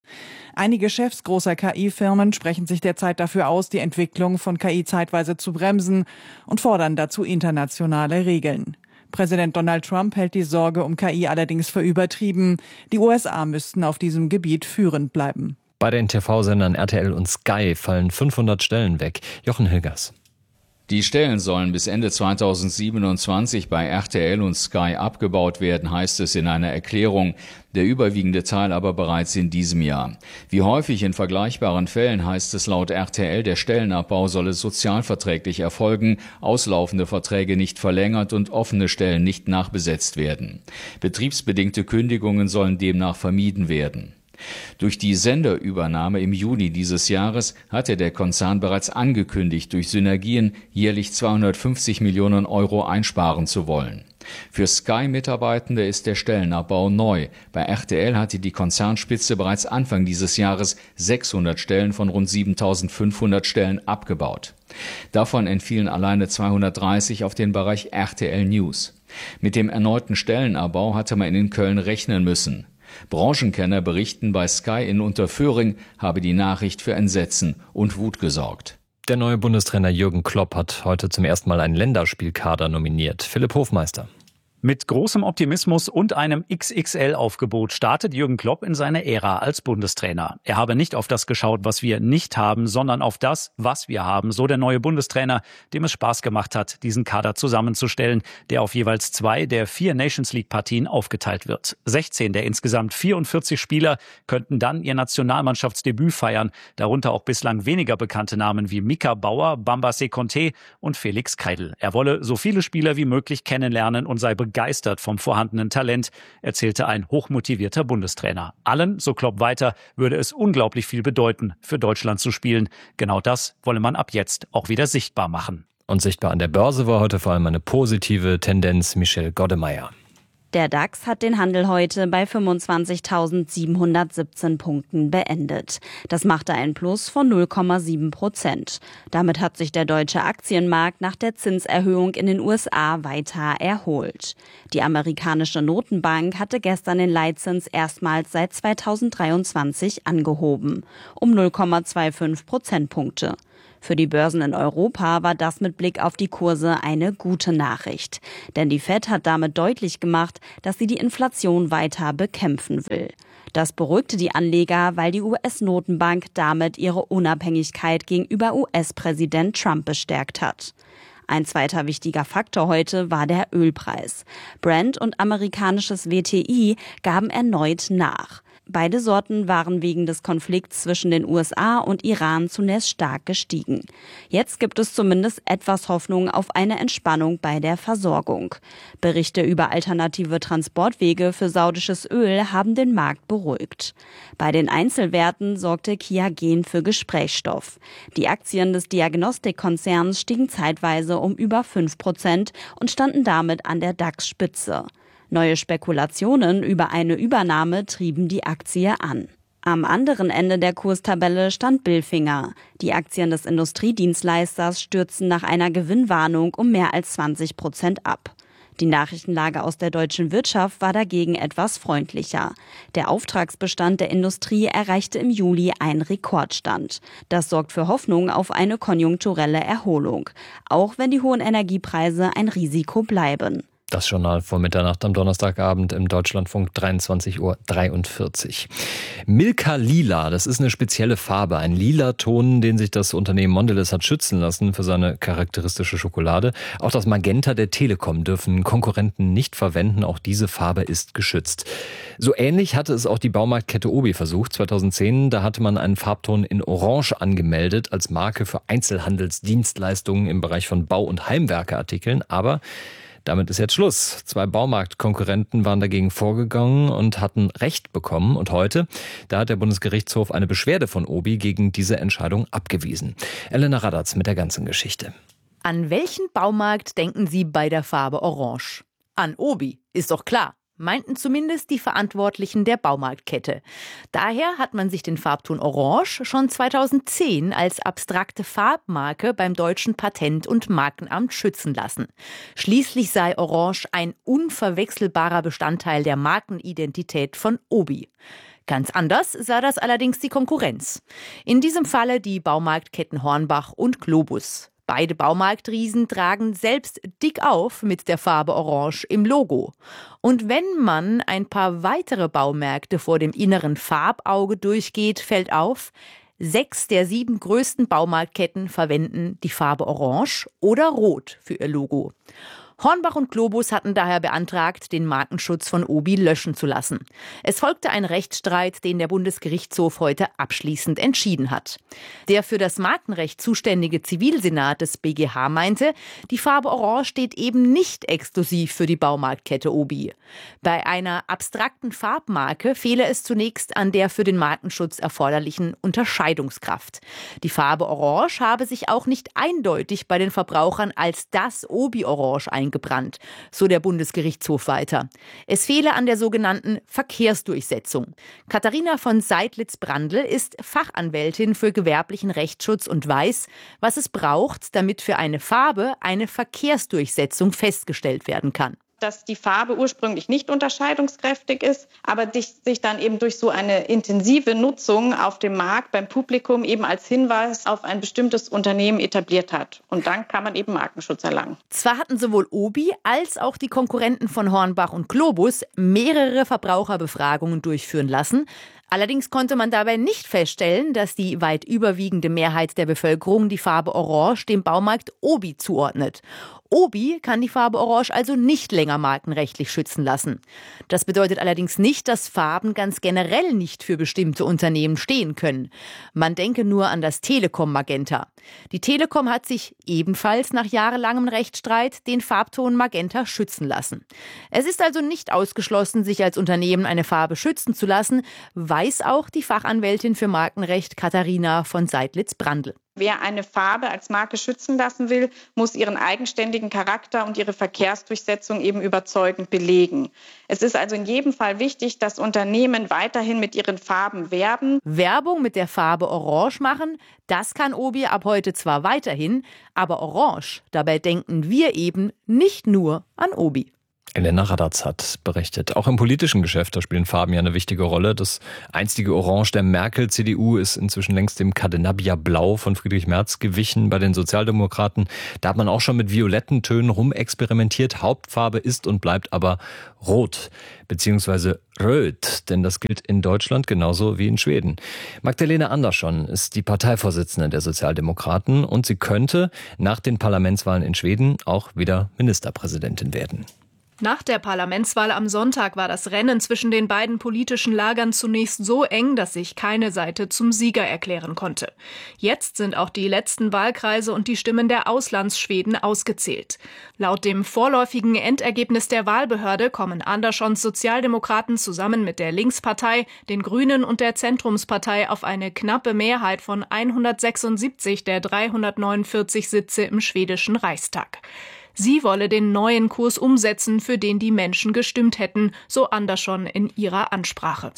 Einige Chefs großer K I-Firmen sprechen sich derzeit dafür aus, die Entwicklung von K I zeitweise zu bremsen und fordern dazu internationale Regeln. Präsident Donald Trump hält die Sorge um K I allerdings für übertrieben. Die U S A müssten auf diesem Gebiet führend bleiben. Bei den T V-Sendern R T L und Sky fallen fünfhundert Stellen weg. Jochen Hilgers. Die Stellen sollen bis Ende zweitausendsiebenundzwanzig bei R T L und Sky abgebaut werden, heißt es in einer Erklärung. Der überwiegende Teil aber bereits in diesem Jahr. Wie häufig in vergleichbaren Fällen heißt es laut R T L, der Stellenabbau solle sozialverträglich erfolgen, auslaufende Verträge nicht verlängert und offene Stellen nicht nachbesetzt werden. Betriebsbedingte Kündigungen sollen demnach vermieden werden. Durch die Senderübernahme im Juni dieses Jahres hatte der Konzern bereits angekündigt, durch Synergien jährlich zweihundertfünfzig Millionen Euro einsparen zu wollen. Für Sky-Mitarbeitende ist der Stellenabbau neu. Bei R T L hatte die Konzernspitze bereits Anfang dieses Jahres sechshundert Stellen von rund siebentausendfünfhundert Stellen abgebaut. Davon entfielen alleine zweihundertdreißig auf den Bereich R T L News. Mit dem erneuten Stellenabbau hatte man in Köln rechnen müssen. Branchenkenner berichten, bei Sky in Unterföhring habe die Nachricht für Entsetzen und Wut gesorgt. Der neue Bundestrainer Jürgen Klopp hat heute zum ersten Mal einen Länderspielkader nominiert. Philipp Hofmeister. Mit großem Optimismus und einem X X L-Aufgebot startet Jürgen Klopp in seine Ära als Bundestrainer. Er habe nicht auf das geschaut, was wir nicht haben, sondern auf das, was wir haben, so der neue Bundestrainer, dem es Spaß gemacht hat, diesen Kader zusammenzustellen, der auf jeweils zwei der vier Nations-League-Partien aufgeteilt wird. sechzehn der insgesamt vierundvierzig Spieler könnten dann ihr Nationalmannschaftsdebüt feiern, darunter auch bislang weniger bekannte Namen wie Mika Bauer, Bambace Conte und Felix Kreidl. Er wolle so viele Spieler wie möglich kennenlernen und sei begeistert vom vorhandenen Talent, erzählte ein hochmotivierter Bundestrainer. Allen, so Klopp weiter, würde es unglaublich viel bedeuten, für Deutschland zu spielen. Genau das wolle man ab jetzt auch wieder sichtbar machen. Und sichtbar an der Börse war heute vor allem eine positive Tendenz. Michel Goddemeyer. Der DAX hat den Handel heute bei fünfundzwanzigtausendsiebenhundertsiebzehn Punkten beendet. Das machte ein Plus von null Komma sieben Prozent. Damit hat sich der deutsche Aktienmarkt nach der Zinserhöhung in den U S A weiter erholt. Die amerikanische Notenbank hatte gestern den Leitzins erstmals seit zweitausenddreiundzwanzig angehoben, um null Komma fünfundzwanzig Prozentpunkte. Für die Börsen in Europa war das mit Blick auf die Kurse eine gute Nachricht. Denn die Fed hat damit deutlich gemacht, dass sie die Inflation weiter bekämpfen will. Das beruhigte die Anleger, weil die U S-Notenbank damit ihre Unabhängigkeit gegenüber U S-Präsident Trump bestärkt hat. Ein zweiter wichtiger Faktor heute war der Ölpreis. Brent und amerikanisches W T I gaben erneut nach. Beide Sorten waren wegen des Konflikts zwischen den U S A und Iran zunächst stark gestiegen. Jetzt gibt es zumindest etwas Hoffnung auf eine Entspannung bei der Versorgung. Berichte über alternative Transportwege für saudisches Öl haben den Markt beruhigt. Bei den Einzelwerten sorgte Qiagen für Gesprächsstoff. Die Aktien des Diagnostikkonzerns stiegen zeitweise um über fünf Prozent und standen damit an der DAX-Spitze. Neue Spekulationen über eine Übernahme trieben die Aktie an. Am anderen Ende der Kurstabelle stand Bilfinger. Die Aktien des Industriedienstleisters stürzten nach einer Gewinnwarnung um mehr als zwanzig Prozent ab. Die Nachrichtenlage aus der deutschen Wirtschaft war dagegen etwas freundlicher. Der Auftragsbestand der Industrie erreichte im Juli einen Rekordstand. Das sorgt für Hoffnung auf eine konjunkturelle Erholung, auch wenn die hohen Energiepreise ein Risiko bleiben. Das Journal vor Mitternacht am Donnerstagabend im Deutschlandfunk dreiundzwanzig Uhr dreiundvierzig. Milka Lila, das ist eine spezielle Farbe, ein lila Ton, den sich das Unternehmen Mondelez hat schützen lassen für seine charakteristische Schokolade. Auch das Magenta der Telekom dürfen Konkurrenten nicht verwenden, auch diese Farbe ist geschützt. So ähnlich hatte es auch die Baumarktkette Obi versucht. zweitausendzehn, da hatte man einen Farbton in Orange angemeldet als Marke für Einzelhandelsdienstleistungen im Bereich von Bau- und Heimwerkeartikeln, aber damit ist jetzt Schluss. Zwei Baumarktkonkurrenten waren dagegen vorgegangen und hatten Recht bekommen. Und heute, da hat der Bundesgerichtshof eine Beschwerde von Obi gegen diese Entscheidung abgewiesen. Elena Radatz mit der ganzen Geschichte. An welchen Baumarkt denken Sie bei der Farbe Orange? An Obi, ist doch klar. Meinten zumindest die Verantwortlichen der Baumarktkette. Daher hat man sich den Farbton Orange schon zweitausendzehn als abstrakte Farbmarke beim Deutschen Patent- und Markenamt schützen lassen. Schließlich sei Orange ein unverwechselbarer Bestandteil der Markenidentität von Obi. Ganz anders sah das allerdings die Konkurrenz. In diesem Falle die Baumarktketten Hornbach und Globus. Beide Baumarktriesen tragen selbst dick auf mit der Farbe Orange im Logo. Und wenn man ein paar weitere Baumärkte vor dem inneren Farbauge durchgeht, fällt auf, sechs der sieben größten Baumarktketten verwenden die Farbe Orange oder Rot für ihr Logo. Hornbach und Globus hatten daher beantragt, den Markenschutz von Obi löschen zu lassen. Es folgte ein Rechtsstreit, den der Bundesgerichtshof heute abschließend entschieden hat. Der für das Markenrecht zuständige Zivilsenat des B G H meinte, die Farbe Orange steht eben nicht exklusiv für die Baumarktkette Obi. Bei einer abstrakten Farbmarke fehle es zunächst an der für den Markenschutz erforderlichen Unterscheidungskraft. Die Farbe Orange habe sich auch nicht eindeutig bei den Verbrauchern als das Obi-Orange eingebracht. Gebrannt, so der Bundesgerichtshof weiter. Es fehle an der sogenannten Verkehrsdurchsetzung. Katharina von Seidlitz-Brandl ist Fachanwältin für gewerblichen Rechtsschutz und weiß, was es braucht, damit für eine Farbe eine Verkehrsdurchsetzung festgestellt werden kann. dass die Farbe ursprünglich nicht unterscheidungskräftig ist, aber sich dann eben durch so eine intensive Nutzung auf dem Markt beim Publikum eben als Hinweis auf ein bestimmtes Unternehmen etabliert hat. Und dann kann man eben Markenschutz erlangen. Zwar hatten sowohl Obi als auch die Konkurrenten von Hornbach und Globus mehrere Verbraucherbefragungen durchführen lassen. Allerdings konnte man dabei nicht feststellen, dass die weit überwiegende Mehrheit der Bevölkerung die Farbe Orange dem Baumarkt Obi zuordnet. Obi kann die Farbe Orange also nicht länger markenrechtlich schützen lassen. Das bedeutet allerdings nicht, dass Farben ganz generell nicht für bestimmte Unternehmen stehen können. Man denke nur an das Telekom Magenta. Die Telekom hat sich ebenfalls nach jahrelangem Rechtsstreit den Farbton Magenta schützen lassen. Es ist also nicht ausgeschlossen, sich als Unternehmen eine Farbe schützen zu lassen, weiß auch die Fachanwältin für Markenrecht Katharina von Seidlitz-Brandl. Wer eine Farbe als Marke schützen lassen will, muss ihren eigenständigen Charakter und ihre Verkehrsdurchsetzung eben überzeugend belegen. Es ist also in jedem Fall wichtig, dass Unternehmen weiterhin mit ihren Farben werben. Werbung mit der Farbe Orange machen, das kann Obi ab heute zwar weiterhin, aber Orange, dabei denken wir eben nicht nur an Obi. Elena Radatz hat berichtet. Auch im politischen Geschäft, da spielen Farben ja eine wichtige Rolle. Das einstige Orange der Merkel-C D U ist inzwischen längst dem Cadenabia-Blau von Friedrich Merz gewichen. Bei den Sozialdemokraten, da hat man auch schon mit violetten Tönen rumexperimentiert. Hauptfarbe ist und bleibt aber rot, beziehungsweise röt, denn das gilt in Deutschland genauso wie in Schweden. Magdalena Andersson ist die Parteivorsitzende der Sozialdemokraten und sie könnte nach den Parlamentswahlen in Schweden auch wieder Ministerpräsidentin werden. Nach der Parlamentswahl am Sonntag war das Rennen zwischen den beiden politischen Lagern zunächst so eng, dass sich keine Seite zum Sieger erklären konnte. Jetzt sind auch die letzten Wahlkreise und die Stimmen der Auslandsschweden ausgezählt. Laut dem vorläufigen Endergebnis der Wahlbehörde kommen Anderssons Sozialdemokraten zusammen mit der Linkspartei, den Grünen und der Zentrumspartei auf eine knappe Mehrheit von hundertsechsundsiebzig der dreihundertneunundvierzig Sitze im schwedischen Reichstag. Sie wolle den neuen Kurs umsetzen, für den die Menschen gestimmt hätten, so Andersson in ihrer Ansprache.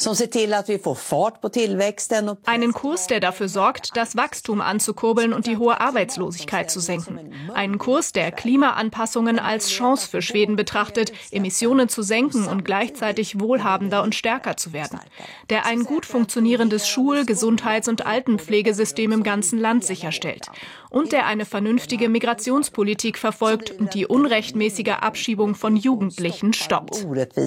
Einen Kurs, der dafür sorgt, das Wachstum anzukurbeln und die hohe Arbeitslosigkeit zu senken. Einen Kurs, der Klimaanpassungen als Chance für Schweden betrachtet, Emissionen zu senken und gleichzeitig wohlhabender und stärker zu werden. Der ein gut funktionierendes Schul-, Gesundheits- und Altenpflegesystem im ganzen Land sicherstellt. Und der eine vernünftige Migrationspolitik verfolgt und die unrechtmäßige Abschiebung von Jugendlichen stoppt.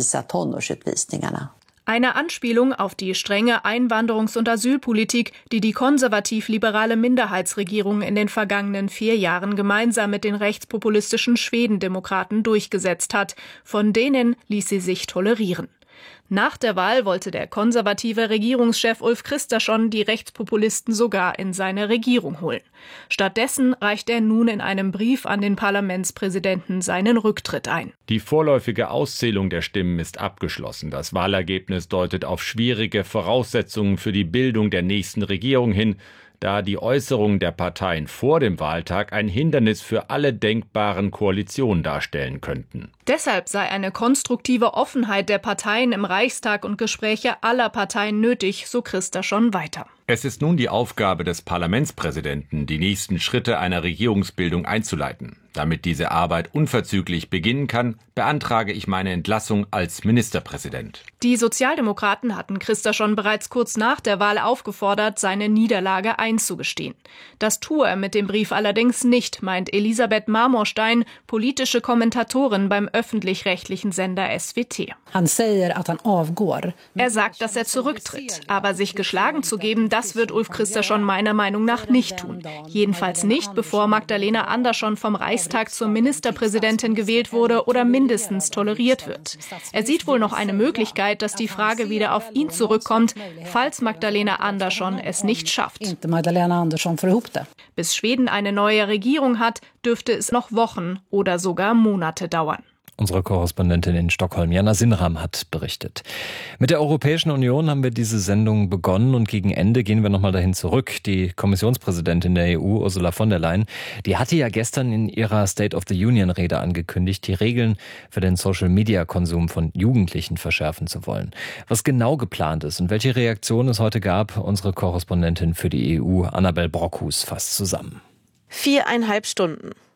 Eine Anspielung auf die strenge Einwanderungs- und Asylpolitik, die die konservativ-liberale Minderheitsregierung in den vergangenen vier Jahren gemeinsam mit den rechtspopulistischen Schwedendemokraten durchgesetzt hat. Von denen ließ sie sich tolerieren. Nach der Wahl wollte der konservative Regierungschef Ulf Kristersson die Rechtspopulisten sogar in seine Regierung holen. Stattdessen reicht er nun in einem Brief an den Parlamentspräsidenten seinen Rücktritt ein. Die vorläufige Auszählung der Stimmen ist abgeschlossen. Das Wahlergebnis deutet auf schwierige Voraussetzungen für die Bildung der nächsten Regierung hin, da die Äußerungen der Parteien vor dem Wahltag ein Hindernis für alle denkbaren Koalitionen darstellen könnten. Deshalb sei eine konstruktive Offenheit der Parteien im Reichstag und Gespräche aller Parteien nötig, so Kristersson weiter. Es ist nun die Aufgabe des Parlamentspräsidenten, die nächsten Schritte einer Regierungsbildung einzuleiten. Damit diese Arbeit unverzüglich beginnen kann, beantrage ich meine Entlassung als Ministerpräsident. Die Sozialdemokraten hatten Kristersson bereits kurz nach der Wahl aufgefordert, seine Niederlage einzugestehen. Das tue er mit dem Brief allerdings nicht, meint Elisabeth Marmorstein, politische Kommentatorin beim öffentlich-rechtlichen Sender S W T. Er sagt, dass er zurücktritt, aber sich geschlagen zu geben, das wird Ulf Kristersson meiner Meinung nach nicht tun. Jedenfalls nicht, bevor Magdalena Andersson vom Reichstag zur Ministerpräsidentin gewählt wurde oder mindestens toleriert wird. Er sieht wohl noch eine Möglichkeit, dass die Frage wieder auf ihn zurückkommt, falls Magdalena Andersson es nicht schafft. Bis Schweden eine neue Regierung hat, dürfte es noch Wochen oder sogar Monate dauern. Unsere Korrespondentin in Stockholm, Jana Sinram, hat berichtet. Mit der Europäischen Union haben wir diese Sendung begonnen und gegen Ende gehen wir nochmal dahin zurück. Die Kommissionspräsidentin der E U, Ursula von der Leyen, die hatte ja gestern in ihrer State of the Union-Rede angekündigt, die Regeln für den Social-Media-Konsum von Jugendlichen verschärfen zu wollen. Was genau geplant ist und welche Reaktionen es heute gab, unsere Korrespondentin für die E U, Annabel Brockhus, fasst zusammen. Viereinhalb Stunden.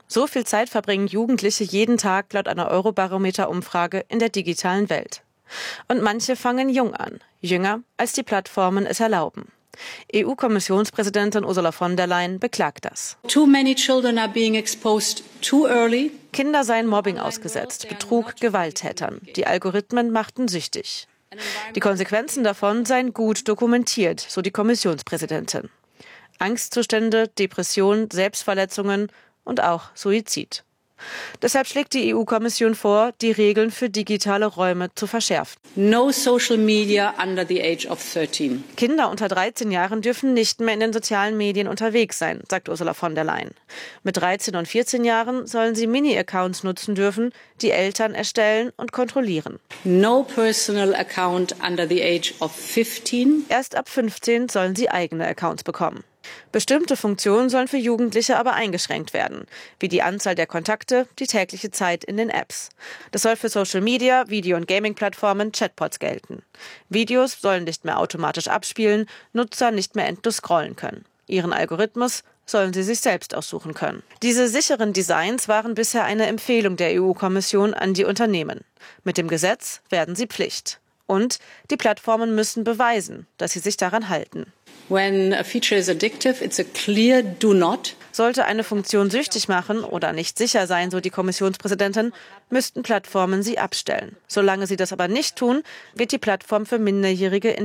So viel Zeit verbringen Jugendliche jeden Tag laut einer Eurobarometer-Umfrage in der digitalen Welt. Und manche fangen jung an, jünger, als die Plattformen es erlauben. E U-Kommissionspräsidentin Ursula von der Leyen beklagt das. Too many children are being exposed too early. Kinder seien Mobbing ausgesetzt, Betrug, Gewalttätern. Die Algorithmen machten süchtig. Die Konsequenzen davon seien gut dokumentiert, so die Kommissionspräsidentin. Angstzustände, Depression, Selbstverletzungen und auch Suizid. Deshalb schlägt die E U-Kommission vor, die Regeln für digitale Räume zu verschärfen. No social media under the age of thirteen. Kinder unter dreizehn Jahren dürfen nicht mehr in den sozialen Medien unterwegs sein, sagt Ursula von der Leyen. Mit dreizehn und vierzehn Jahren sollen sie Mini-Accounts nutzen dürfen, die Eltern erstellen und kontrollieren. No personal account under the age of fifteen. Erst ab fünfzehn sollen sie eigene Accounts bekommen. Bestimmte Funktionen sollen für Jugendliche aber eingeschränkt werden, wie die Anzahl der Kontakte, die tägliche Zeit in den Apps. Das soll für Social Media, Video- und Gaming-Plattformen, Chatbots gelten. Videos sollen nicht mehr automatisch abspielen, Nutzer nicht mehr endlos scrollen können. Ihren Algorithmus sollen sie sich selbst aussuchen können. Diese sicheren Designs waren bisher eine Empfehlung der E U-Kommission an die Unternehmen. Mit dem Gesetz werden sie Pflicht. Und die Plattformen müssen beweisen, dass sie sich daran halten. When a feature is addictive, it's a clear do not. Sollte eine Funktion süchtig machen oder nicht sicher sein, so die Kommissionspräsidentin, müssten Plattformen sie abstellen. Solange sie das aber nicht tun, wird die Plattform für Minderjährige in